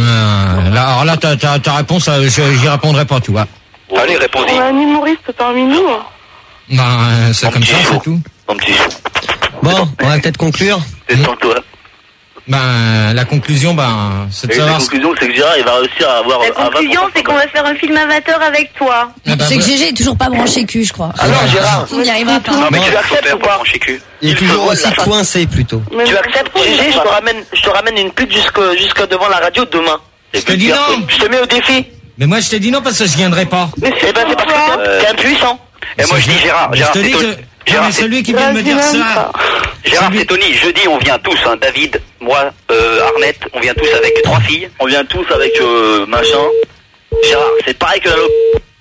Euh, là, alors là, ta, ta, ta réponse, euh, je, j'y répondrai pas, tu vois. Allez, réponds-y. On a un humoriste parmi nous. Ben, euh, c'est Mon comme petit ça, chou. c'est tout. Mon petit chou. Bon, on va peut-être conclure. Détends-toi. Ben, la conclusion, ben, c'est de Et la savoir. conclusion, c'est que Gérard, il va réussir à avoir... La à conclusion, vingt c'est qu'on va faire un film amateur avec toi. Ah, ben, C'est que voilà. G G est toujours pas branché cul, je crois. Alors, Gérard, On n'y arrivera pas. Non, mais Bon. tu acceptes ou pas? Cul. Il est Il se toujours voit aussi de la coincé, plutôt. Mais tu acceptes, Gégé, je te ramène, je te ramène une pute jusque, jusque devant la radio demain. Je te dis non. Je te mets au défi. Mais moi, je t'ai dit non parce que je viendrai pas. Mais Eh ben, c'est parce que t'es- t'es impuissant. Et moi, je dis Gérard, Je Gérard, te c'est dis toi, que- Gérard, mais celui qui vient de me dire ça. Gérard, c'est Tony. Jeudi, on vient tous. Hein. David, moi, euh, Arnette, on vient tous avec trois filles. On vient tous avec euh, machin. Gérard, c'est pareil que la loc.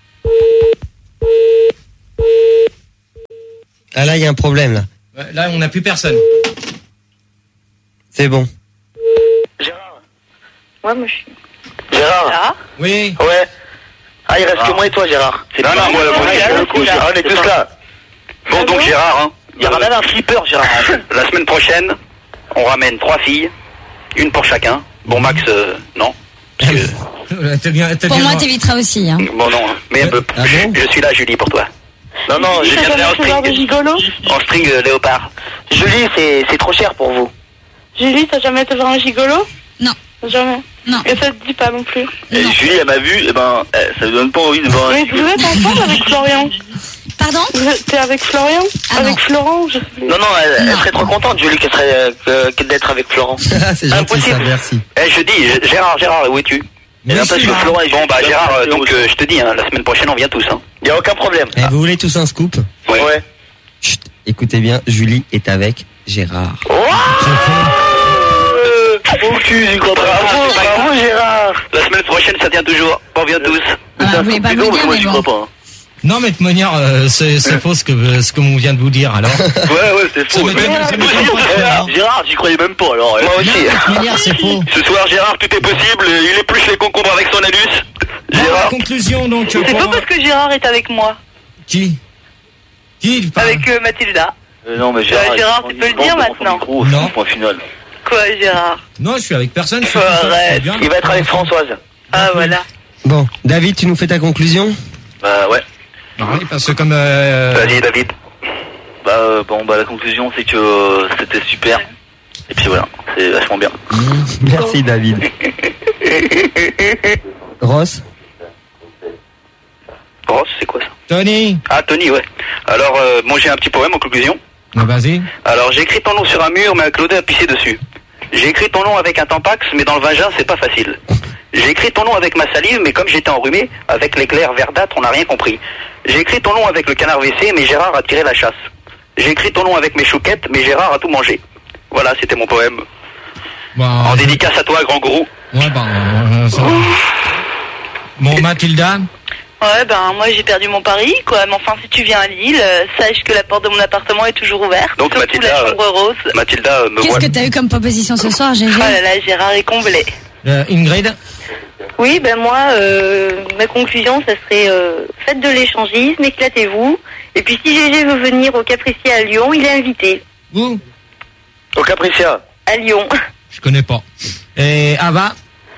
Ah là, il y a un problème là. Ouais, là, on n'a plus personne. C'est bon. Gérard. Ouais, moi je suis. Gérard. Là. Oui. Ouais. Ah, il reste Ah. que moi et toi, Gérard. Non, non, moi, moi, je le coup, Gérard, on est tous là. Bon, donc Gérard, hein. Il y aura même un flipper, Gérard. La semaine prochaine, on ramène trois filles, une pour chacun. Bon, Max, euh, non. Parce que... T'es bien, t'es Pour bien moi, dans- t'éviteras aussi. Hein. Bon, non, mais euh, Ah bon je suis là, Julie, pour toi. Non, non, Julie, je t'as viendrai jamais en fait l'heure de string. gigolo En string euh, léopard. Julie, c'est c'est trop cher pour vous. Julie, t'as jamais été voir un gigolo? Non. Jamais. Non. Et ça te dit pas non plus. Et Non. Julie, elle m'a vu, et ben, euh, ça lui donne pas envie de voir un Mais vous êtes ensemble avec Florian? Pardon? Vous êtes- T'es avec Florian? Ah Avec non. Florent, je sais plus. Non, non, elle, elle Non. serait trop contente, Julie, qu'elle serait euh, que- que d'être avec Florent. C'est gentil Impossible. ça, merci. Eh, je dis, G- Gérard, Gérard, où es-tu? Mais Eh bien, si, parce que Gérard. Florent et Bon, bah, Gérard, euh, donc, euh, je te dis, hein, la semaine prochaine, on vient tous, hein. Il y a aucun problème. Eh, vous voulez tous un scoop? Ouais. Ouais. Chut, écoutez bien, Julie est avec Gérard. Oh cul, j'y crois pas. Bravo, bravo, Gérard. La semaine prochaine, ça tient toujours. On vient tous. Ah, vous voulez pas me Plutôt, le dire, moi, mais j'y bon. crois pas. hein. Non, mais de toute manière, euh, c'est, c'est faux ce que, ce que l'on vient de vous dire, alors. Ouais, ouais, c'est faux. Ça m'étonne- Mais- ça m'étonne pas trop, hein. Gérard, j'y croyais même pas, alors. Moi aussi. Non, de toute manière, c'est faux. Ce soir, Gérard, tout est possible. Il épluche les concombres avec son anus. Bon, la Gérard. conclusion, donc, C'est pour... pas parce que Gérard est avec moi, Qui? Qui? Enfin, avec euh, Mathilda. Euh, non, mais Gérard, Gérard, Gérard, il tu peux le prend dire devant son maintenant. micro, Non. c'est le point final. Quoi, Gérard? Non, je suis avec personne. Je suis Faut tout seul, arrête. c'est bien. Il va être avec Françoise. Ah, voilà. Bon, David, tu nous fais ta conclusion? Bah, ouais. Bah oui, parce que comme... Euh... Vas-y, David. Bah, euh, bon, bah, la conclusion, c'est que euh, c'était super. Et puis voilà, c'est vachement bien. Merci David. Ross? Ross, c'est quoi ça? Tony, Ah, Tony, ouais. Alors, euh, moi, j'ai un petit poème en conclusion. bah, vas-y. Alors, j'ai écrit ton nom sur un mur, mais Claude a pissé dessus. J'ai écrit ton nom avec un tampax, mais dans le vagin, c'est pas facile. J'ai écrit ton nom avec ma salive, mais comme j'étais enrhumé, avec l'éclair verdâtre, on n'a rien compris. J'ai écrit ton nom avec le canard W C, mais Gérard a tiré la chasse. J'ai écrit ton nom avec mes chouquettes, mais Gérard a tout mangé. Voilà, c'était mon poème. Bah, En dédicace à toi, grand gourou. ouais, bah, euh, ça va. Bon, Mathilda? Ouais, ben moi j'ai perdu mon pari, quoi. Mais enfin, si tu viens à Lille, euh, sache que la porte de mon appartement est toujours ouverte. Donc, surtout Mathilda, la chambre rose. Mathilda euh, me Qu'est-ce voit. que t'as eu comme proposition ce soir, G G? Oh là là, Gérard est comblé. Euh, Ingrid? Oui, ben moi, euh, ma conclusion, ça serait euh, faites de l'échangisme, éclatez-vous. Et puis si G G veut venir au Capricier à Lyon, il est invité. Où? Au Capricia. À Lyon. Je connais pas. Et Ava?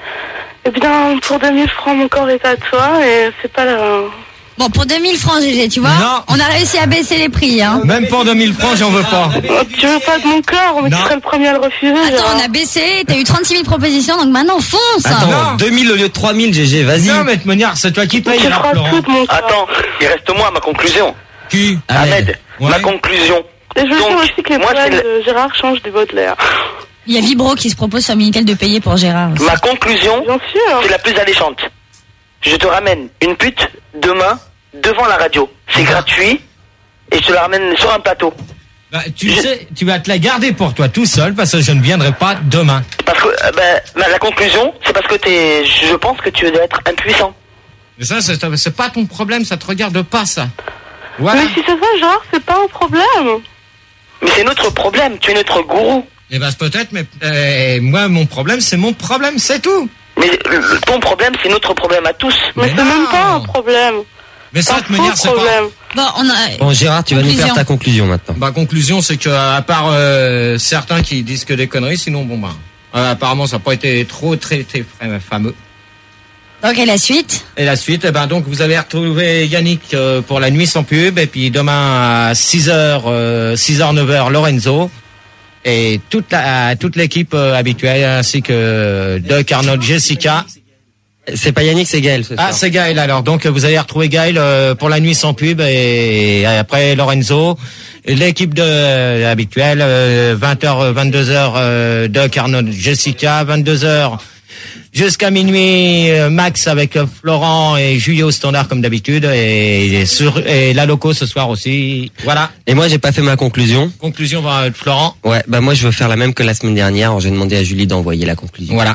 Eh bien, pour deux mille francs, mon corps est à toi et c'est pas la... Bon, pour deux mille francs, G G, tu vois? Non. On a réussi à baisser les prix, hein. Même pour deux mille francs, j'en veux pas. Oh, tu veux pas de mon corps, mais Non. tu serais le premier à le refuser. Attends, Gérard. on a baissé, t'as eu trente-six mille propositions, donc maintenant fonce! Attends, Non. deux mille au lieu de trois mille, G G, vas-y. Non, mais de manière, c'est toi qui paye, Tu alors, feras Florent. tout de mon corps. Attends, il reste moi, ma conclusion. Qui? Ahmed, Ouais. ma conclusion. Et je veux Donc, dire aussi que les moi, c'est poèmes le- de Gérard changent du Baudelaire. Il y a Vibro qui se propose sur Minitel de payer pour Gérard aussi. Ma conclusion, Bien sûr. c'est la plus alléchante. Je te ramène une pute demain devant la radio. C'est gratuit et je te la ramène sur un plateau. Bah, tu sais, tu vas te la garder pour toi tout seul parce que je ne viendrai pas demain. Parce que euh, ben, ma- la conclusion, c'est parce que t'es, je pense que tu dois être impuissant. Mais ça, c'est, c'est pas ton problème, ça te regarde pas, ça. Voilà. Mais si c'est ça, Gérard, c'est pas un problème. Mais c'est notre problème. Tu es notre gourou. Eh ben, c'est peut-être, mais euh, moi, mon problème, c'est mon problème, c'est tout. Mais le- ton problème, c'est notre problème à tous. Mais, Mais c'est même non. pas un problème. Mais ça, C'est de un toute manière, faux c'est pas... problème. Bon, on a... Bon, Gérard, tu vas nous Conclusion. faire ta conclusion maintenant. Bah, conclusion, c'est que, à part euh, certains qui disent que des conneries, sinon, bon, bah, euh, apparemment, ça n'a pas été trop, très, très euh, fameux. Donc, et la suite? Et la suite, eh ben, donc, vous avez retrouvé Yannick euh, pour la nuit sans pub, et puis demain à six heures, euh, six heures, neuf heures, Lorenzo. Et toute la, toute l'équipe euh, habituelle, ainsi que Doc, Arnold, Jessica. C'est pas Yannick, c'est Gaël ce soir. Ah, c'est Gaël alors. Donc vous allez retrouver Gaël euh, pour la nuit sans pub et, et après Lorenzo. Et l'équipe de euh, habituelle, euh, vingt heures, vingt-deux heures, euh, Doc, Arnold, Jessica, vingt-deux heures, jusqu'à minuit euh, max avec euh, Florent et Julie au standard comme d'habitude et, et, sur, et la loco ce soir aussi. Voilà. Et moi, j'ai pas fait ma conclusion. Conclusion de Florent. Ouais, bah moi, je veux faire la même que la semaine dernière. Alors, j'ai demandé à Julie d'envoyer la conclusion. Voilà.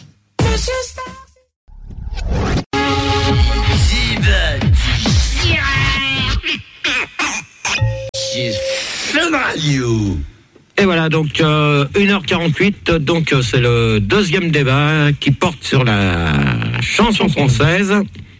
Et voilà, donc euh, une heure quarante-huit, donc euh, c'est le deuxième débat qui porte sur la chanson française.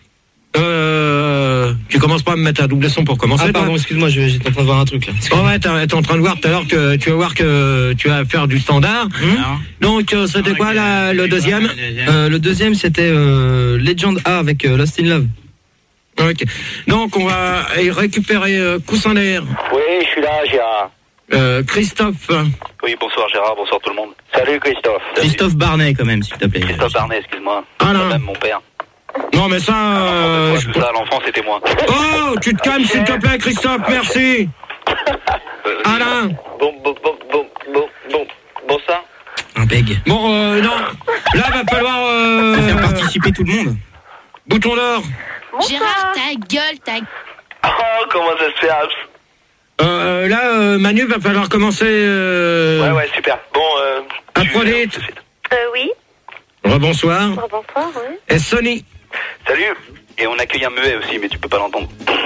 Euh, tu commences pas à me mettre un double son pour commencer. Ah pardon, excuse-moi, j'étais en train de voir un truc là. Oh ouais, t'es, t'es en train de voir tout à l'heure que tu vas voir que tu vas faire du standard. Hum donc euh, c'était quoi la, le deuxième euh, Le deuxième c'était euh, Legend A avec euh, Lost in Love. Ok. Donc on va récupérer euh, Coussin d'air. Oui, je suis là, Gérard. Euh, Christophe. Oui, bonsoir Gérard, bonsoir tout le monde. Salut Christophe. Christophe Barnet quand même, s'il te plaît. Christophe Barnet, excuse-moi. Ah non. Même mon père. Non mais ça... Euh, ouais, je... tout ça à l'enfant, c'était moi. Oh, tu te calmes s'il te plaît Christophe, merci. Alain. Bon, bon, bon, bon, bon, bon, bon ça. Un beg. Bon, euh, non. Là, va falloir... Euh... faire participer tout le monde. Bouton d'or. Gérard, ta gueule, ta... Oh, comment ça se fait, Abs? Euh, là, euh, Manu, va falloir commencer... Euh... Ouais, ouais, super. Bon, euh... Aphrodite. Euh, oui. Rebonsoir. Bonsoir, oui. Et Sony. Salut. Et on accueille un muet aussi, mais tu peux pas l'entendre.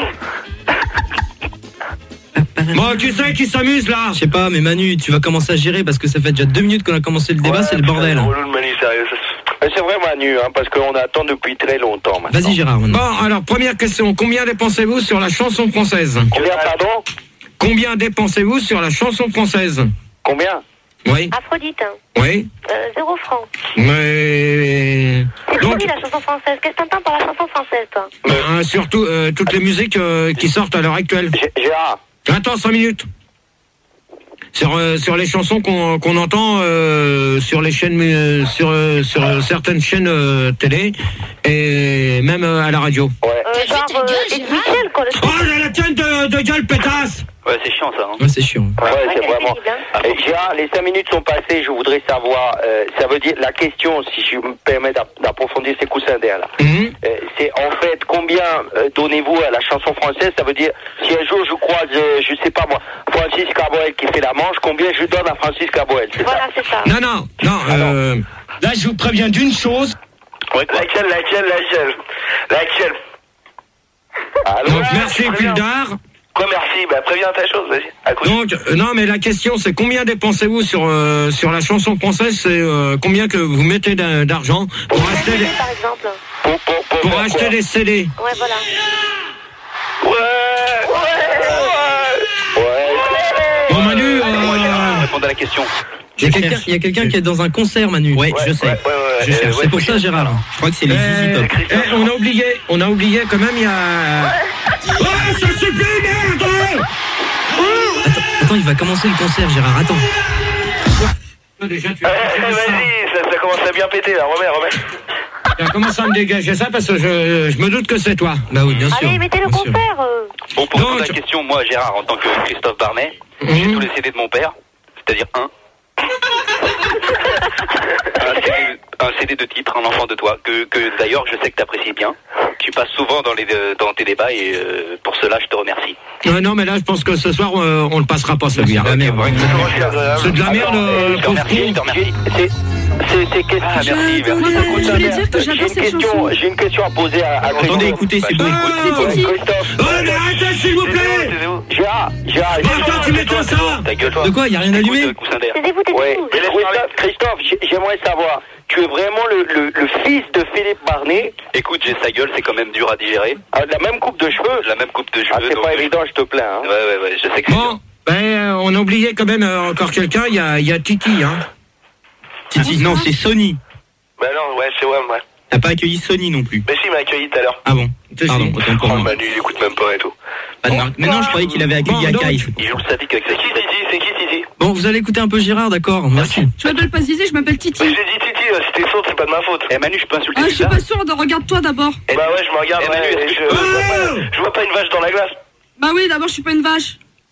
Bon, tu sais qui s'amuse là? Je sais pas, mais Manu, tu vas commencer à gérer parce que ça fait déjà deux minutes qu'on a commencé le débat, ouais, c'est le bordel. Relou de Manu, sérieux. C'est vrai Manu, hein, parce qu'on attend depuis très longtemps maintenant. Vas-y Gérard. Bon, alors première question, combien dépensez-vous sur la chanson française? Combien, pardon? Combien dépensez-vous sur la chanson française? Combien? Oui. Aphrodite. Oui. Euh, zéro franc. Mais... C'est Donc... pourri la chanson française. Qu'est-ce que t'entends par la chanson française, toi? Euh, surtout euh, toutes les musiques euh, qui sortent à l'heure actuelle. Gérard. Attends, cinq minutes. Sur, euh, sur les chansons qu'on qu'on entend euh, sur les chaînes, euh, sur, euh, sur euh, certaines chaînes euh, télé et même euh, à la radio. Ouais. Euh, genre, euh, et Michel, quoi, le truc. Oh, j'ai la tienne de, de gueule, pétasse! Ouais, c'est chiant ça. Hein. Ouais, c'est chiant. Ouais, Ouais, c'est c'est vraiment. terrible, hein. Et Gérard, les cinq minutes sont passées. Je voudrais savoir. Euh, ça veut dire la question, si je me permets d'app- d'approfondir ces coussins d'air là. Mhm. Euh, c'est en fait combien euh, donnez-vous à la chanson française? Ça veut dire si un jour je croise, euh, je sais pas moi, Francis Cabrel qui fait la manche, combien je donne à Francis Cabrel? C'est Voilà, c'est ça. Non, non, non. Euh, là, je vous préviens d'une chose. Ouais, laquelle, laquelle, laquelle Laquelle Alors, Donc, merci, Pildar. Quoi, merci? Bah, préviens ta chose, vas-y. À coup. Donc, euh, non, mais la question, c'est combien dépensez-vous sur euh, sur la chanson française? C'est euh, combien que vous mettez d'a- d'argent pour acheter C D, des, par exemple. pour, pour, pour, pour faire acheter quoi? des C D? Ouais, voilà. Ouais Ouais Ouais Bon, Manu, Moi, Gérard, euh, répondre à la question. Il y a quelqu'un, il y a quelqu'un qui est dans un concert, Manu. Ouais, je sais. Ouais, ouais, ouais, Je ouais, cherche. ouais, C'est pour ouais, ça, Gérard. Je crois que c'est les Easy euh, Top. eh, on a oublié, on a oublié quand même, il y a... Oh, ça suffit, merde! Attends, attends, il va commencer le concert, Gérard. Attends. Déjà, tu Eh, eh, vas-y, ça, ça commence à bien péter là, remets, remets. as commencé à me dégager ça parce que je, je me doute que c'est toi. Bah oui, bien sûr. Allez, mettez le bien sûr. concert. euh. Bon, pour Donc- répondre à la question, moi, Gérard, en tant que Christophe Barnet, Mhm. j'ai tous les C D de mon père, c'est-à-dire un. un, C D, un C D de titre, Un enfant de toi, que, que d'ailleurs je sais que tu apprécies bien. Tu passes souvent dans, les, dans tes débats et euh, pour cela je te remercie. Euh, non, mais là, je pense que ce soir, euh, on le passera pas, celui-là. C'est de la merde. C'est de la merde, Attends, euh, euh, Je te pauvre remercie, je con. te remercie. C'est, c'est, c'est question. Ah, merci, merci. Je voulais dire que J'ai j'adore une cette question, chanson. j'ai une question à poser à, à Christophe. Attendez, écoutez, c'est bon. Bah, C'est Ouais, Titi. Christophe. Oh, mais arrêtez, s'il vous plaît! Gérard, Gérard. Oh, attends, tu m'éteins ça! Ta gueule, toi. De quoi? Y a rien allumé? Écoute, coussin d'air. Taisez-vous, taisez-vous. Ouais. Christophe, Christophe, j'ai- j'aimerais savoir, tu es vraiment le, le, le fils de Philippe Barnet, Écoute, j'ai sa gueule, c'est quand même dur à digérer. avec la même coupe de cheveux? La même coupe de cheveux. Ah, c'est donc- pas évident, je te plains. Hein. Ouais, ouais, ouais, je sais que c'est dur. Bon, ben, euh, on a oublié quand même euh, encore quelqu'un, il y a, il y a Titi, hein. Titi, non, c'est Sony. Bah non, ouais, c'est ouais, ouais. T'as pas accueilli Sony non plus. Mais si, il m'a accueilli tout à l'heure. Ah bon? C'est Pardon, si. autant pour Oh, moi. Manu, il écoute même pas et tout. Pas de marque. Mais non, je croyais qu'il avait accueilli Bon, donc- Akai. Il joue le statique avec sa qui, Titi? C'est qui, Titi? Bon, vous allez écouter un peu Gérard, d'accord? Merci. Je m'appelle pas Zizi, je m'appelle Titi. Mais j'ai dit Titi, euh, si t'es sourde, c'est pas de ma faute. Eh Manu, je peux insulter Ah, je suis pas sourde, regarde-toi d'abord. Bah ouais, je me regarde, Eh, Manu, est-ce que je, je, vois pas, je vois pas une vache dans la glace. Bah oui, d'abord, je suis pas une vache.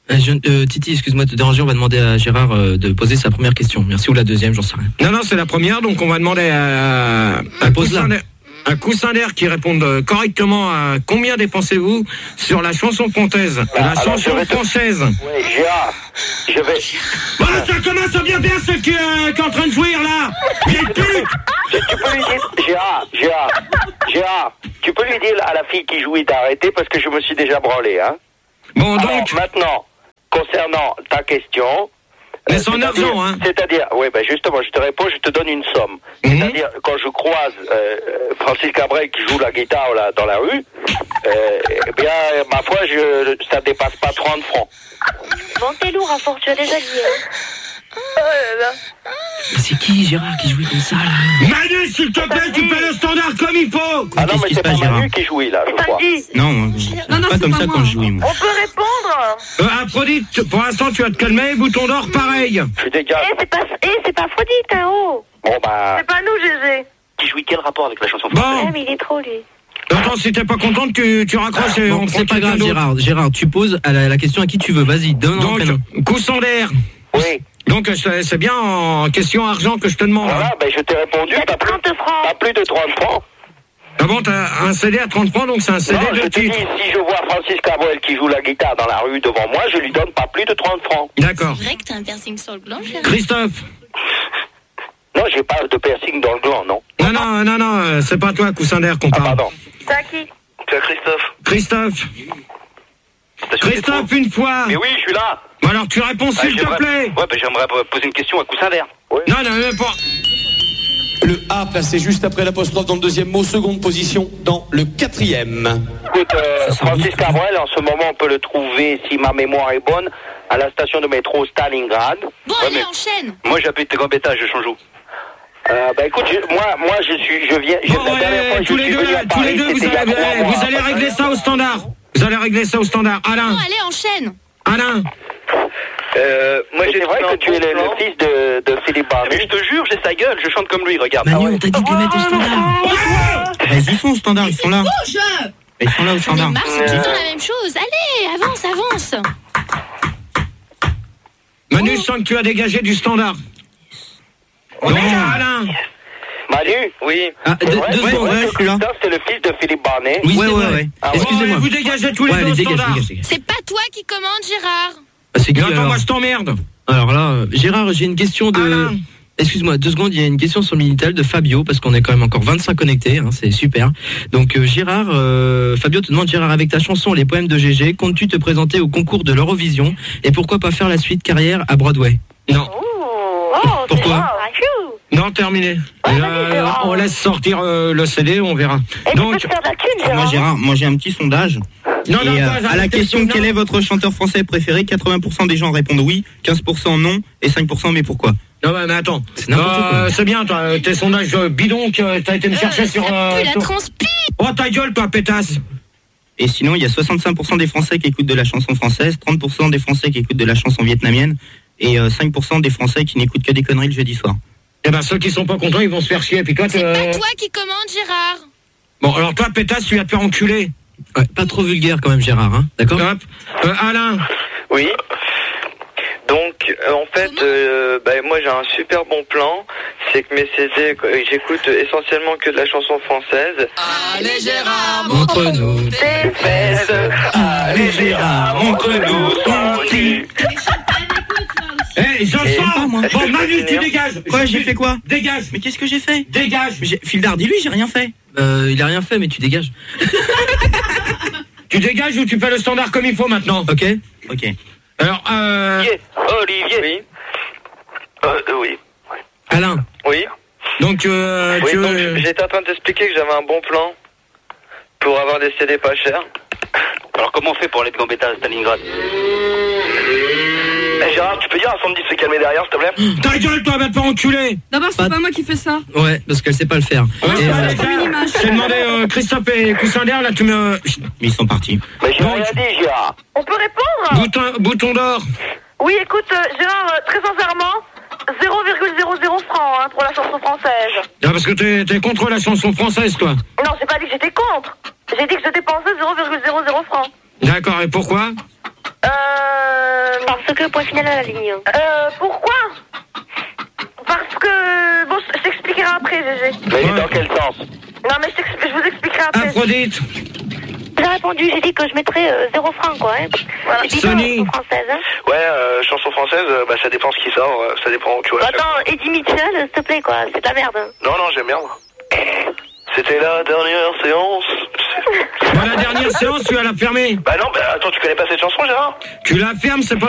Euh, je, euh, Titi, excuse-moi de te déranger, on va demander à Gérard euh, de poser sa première question. Merci, ou la deuxième, j'en sais rien. Non, non, c'est la première, donc on va demander à, à, coussin, d'air, à coussin d'air qui réponde correctement à combien dépensez-vous sur la chanson française. Bah, la chanson te... française. Oui, Gérard, je vais... Bon, ça commence à bien bien ce qui, euh, qui est en train de jouir, là. Vieille pute. Tu peux lui dire, Gérard, Gérard, Gérard, tu peux lui dire à la fille qui jouit d'arrêter parce que je me suis déjà branlé, hein. Bon, donc... Alors, maintenant, concernant ta question... Mais son argent, hein. C'est-à-dire, oui, ben justement, je te réponds, je te donne une somme. Mm-hmm. C'est-à-dire, quand je croise euh, Francis Cabrel qui joue la guitare là, dans la rue, euh, eh bien, ma foi, je, ça dépasse pas trente francs. Bon, t'es lourd, à force, tu as déjà dit, hein. Oh là là. Mais c'est qui, Gérard, qui jouait comme ça, là? Manu, s'il te plaît, tu fais le standard comme il faut. Ah non, mais c'est pas Manu qui jouit, là, je crois. Non, non, non, non, pas comme pas ça moi. Quand je jouis, moi. On peut répondre. Euh, Aphrodite, pour l'instant, tu vas te calmer, bouton d'or, pareil. Je dégage. Eh, c'est pas, eh, c'est pas Aphrodite, hein, oh. Bon, bah... C'est pas nous, Gégé. Qui jouit quel rapport avec la chanson française? Bon. Ouais, mais il est trop, lui. Attends, si t'es pas contente, tu, tu raccroches et bon, on c'est pas grave, Gérard. Gérard, tu poses à la, la question à qui tu veux. Vas-y, donne un prénom. Donc, coussin d'air. Oui. Donc, c'est bien en question argent que je te demande. Voilà, ben je t'ai répondu, t'as plus, t'as plus de trente francs. Ah bon, t'as un C D à trente francs, donc c'est un C D non, de je te titre. dis, si je vois Francis Cabrel qui joue la guitare dans la rue devant moi, je lui donne pas plus de trente francs. D'accord. C'est vrai que t'as un piercing sur le gland, Gérard. Christophe. Non, j'ai pas de piercing dans le gland, non. Non, non, non, non, c'est pas toi, coussin d'air, qu'on parle. Ah, pardon. C'est à qui? C'est à Christophe. Christophe. Christophe, une fois. Mais oui, je suis là. Bon, alors tu réponds, s'il ah, te plaît. Ouais, ben j'aimerais poser une question à coussin d'air. Oui. Non, non, mais pas. Le A placé juste après l'apostrophe dans le deuxième mot, seconde position dans le quatrième. Écoute, euh, Francis Cabrel, en ce moment, on peut le trouver, si ma mémoire est bonne, à la station de métro Stalingrad. Bon, ouais, allez, mais... enchaîne. Moi, j'habite Gambetta, je change où? Euh, bah écoute, je, moi, moi, je suis, je viens. Bon, ouais, fois, tous, je les deux, là, tous les deux, vous allez, vous mois, allez régler ça au standard. Vous allez régler ça au standard. Alain. Bon, allez, enchaîne. Alain. Euh, moi, j'ai c'est vrai que tu es le, le fils de, de Philippe Barnet. Mais je te jure, j'ai sa gueule, je chante comme lui, regarde. Manu, ah ouais. on t'a dit de les mettre au standard. Ouais. Ils sont au standard, ils sont là. Ils sont là au standard. Mais Mars, c'est tout le temps la même chose. Allez, avance, avance. Manu, je sens que tu as dégagé du standard. Oh, non, Alain. Manu, oui. Ah, deux ouais, secondes, ouais, je suis là. C'est le fils de Philippe Barnet. Oui, ouais, ouais, ouais. Ah, excusez-moi. Oh, vous dégagez tous les ouais, deux au dégage, standard. dégage, dégage. C'est pas toi qui commande, Gérard. Ah, c'est qui, non, attends, alors moi je t'emmerde. Alors là, euh, Gérard, j'ai une question de... Alain. Excuse-moi, deux secondes, il y a une question sur le Minitel de Fabio, parce qu'on est quand même encore vingt-cinq connectés, hein, c'est super. Donc euh, Gérard, euh, Fabio te demande, Gérard, avec ta chanson Les Poèmes de Gégé, comptes-tu te présenter au concours de l'Eurovision? Et pourquoi pas faire la suite carrière à Broadway? Non. Oh, oh, pourquoi? Non, terminé. Ouais, euh, on laisse sortir euh, le C D, on verra. Et donc, tu peux te faire de la thune, Gérard. Moi, Gérard, moi j'ai un petit sondage. Non, et, non, euh, non, à la question non. quel est votre chanteur français préféré, quatre-vingts pour cent des gens répondent oui, quinze pour cent non et cinq pour cent mais pourquoi? Non, mais, mais attends, c'est n'importe euh, quoi. C'est bien, toi, tes sondages euh, bidons que t'as été me chercher euh, sur. Ça Euh, pue la sur... transpi. Oh, ta gueule, toi, pétasse. Et sinon, il y a soixante-cinq pour cent des Français qui écoutent de la chanson française, trente pour cent des Français qui écoutent de la chanson vietnamienne et euh, cinq pour cent des Français qui n'écoutent que des conneries le jeudi soir. Eh ben, ceux qui sont pas contents, ils vont se faire chier. Puis toi, C'est euh... pas toi qui commande, Gérard. Bon, alors toi, pétasse, tu vas te faire enculer. Ouais, pas trop vulgaire quand même, Gérard, hein, d'accord? Hop. Euh, Alain. Oui. Donc, euh, en fait, euh, bah, moi j'ai un super bon plan. C'est que mes C D, j'écoute essentiellement que de la chanson française. Allez Gérard, montre-nous tes fesses. Allez Gérard, montre-nous ton cul. Eh, hey, j'en sors. Bon, Manu, tu dégages. Quoi, j'ai fait quoi? Dégage. Mais qu'est-ce que j'ai fait? Dégage. Fildard, dis-lui, j'ai rien fait. Euh, il a rien fait, mais tu dégages. Tu dégages ou tu fais le standard comme il faut maintenant? Ok. Ok. Alors, euh... Olivier, Olivier. Oui. Euh, oui. Alain. Oui. Donc, euh, oui, tu donc veux... j'étais en train de t'expliquer que j'avais un bon plan pour avoir des C D pas chers. Alors comment on fait pour aller de Gambetta à Stalingrad? Eh Gérard, tu peux dire à Sandy de se calmer derrière, s'il te plaît? Ta gueule, toi, va te faire enculer. D'abord, c'est pas... pas moi qui fais ça. Ouais, parce qu'elle sait pas le faire. Ouais, et, euh, euh, j'ai demandé euh, Christophe et Coussin d'air, là, tu me... Mais ils sont partis. Mais j'ai rien dit, Gérard. On peut répondre? Bouton, bouton d'or. Oui, écoute, euh, Gérard, euh, très sincèrement, zéro virgule zéro zéro francs hein, pour la chanson française. Ah, parce que t'es, t'es contre la chanson française, toi. Non, j'ai pas dit que j'étais contre. J'ai dit que je dépensais zéro virgule zéro zéro francs. D'accord, et pourquoi? Euh... Parce que point final à la ligne. Euh, pourquoi? Parce que... Bon, je t'expliquerai après, Gégé. Mais dans quel sens? Non, mais je, t'explique- je vous expliquerai après. Aphrodite. J'ai répondu, j'ai dit que je mettrais euh, zéro franc, quoi. Hein. Voilà. C'est bidon, Sony. la chanson française. Hein. Ouais, euh, chanson française, euh, bah ça dépend ce qui sort, euh, ça dépend, tu vois. Bah, chaque- attends, Eddie Mitchell, s'il te plaît, quoi. C'est de la merde. Non, non, j'aime bien. moi. C'était la dernière séance. Bah, la dernière séance, tu vas la fermer. Bah non, bah attends, tu connais pas cette chanson, Gérard? Tu la fermes, c'est pas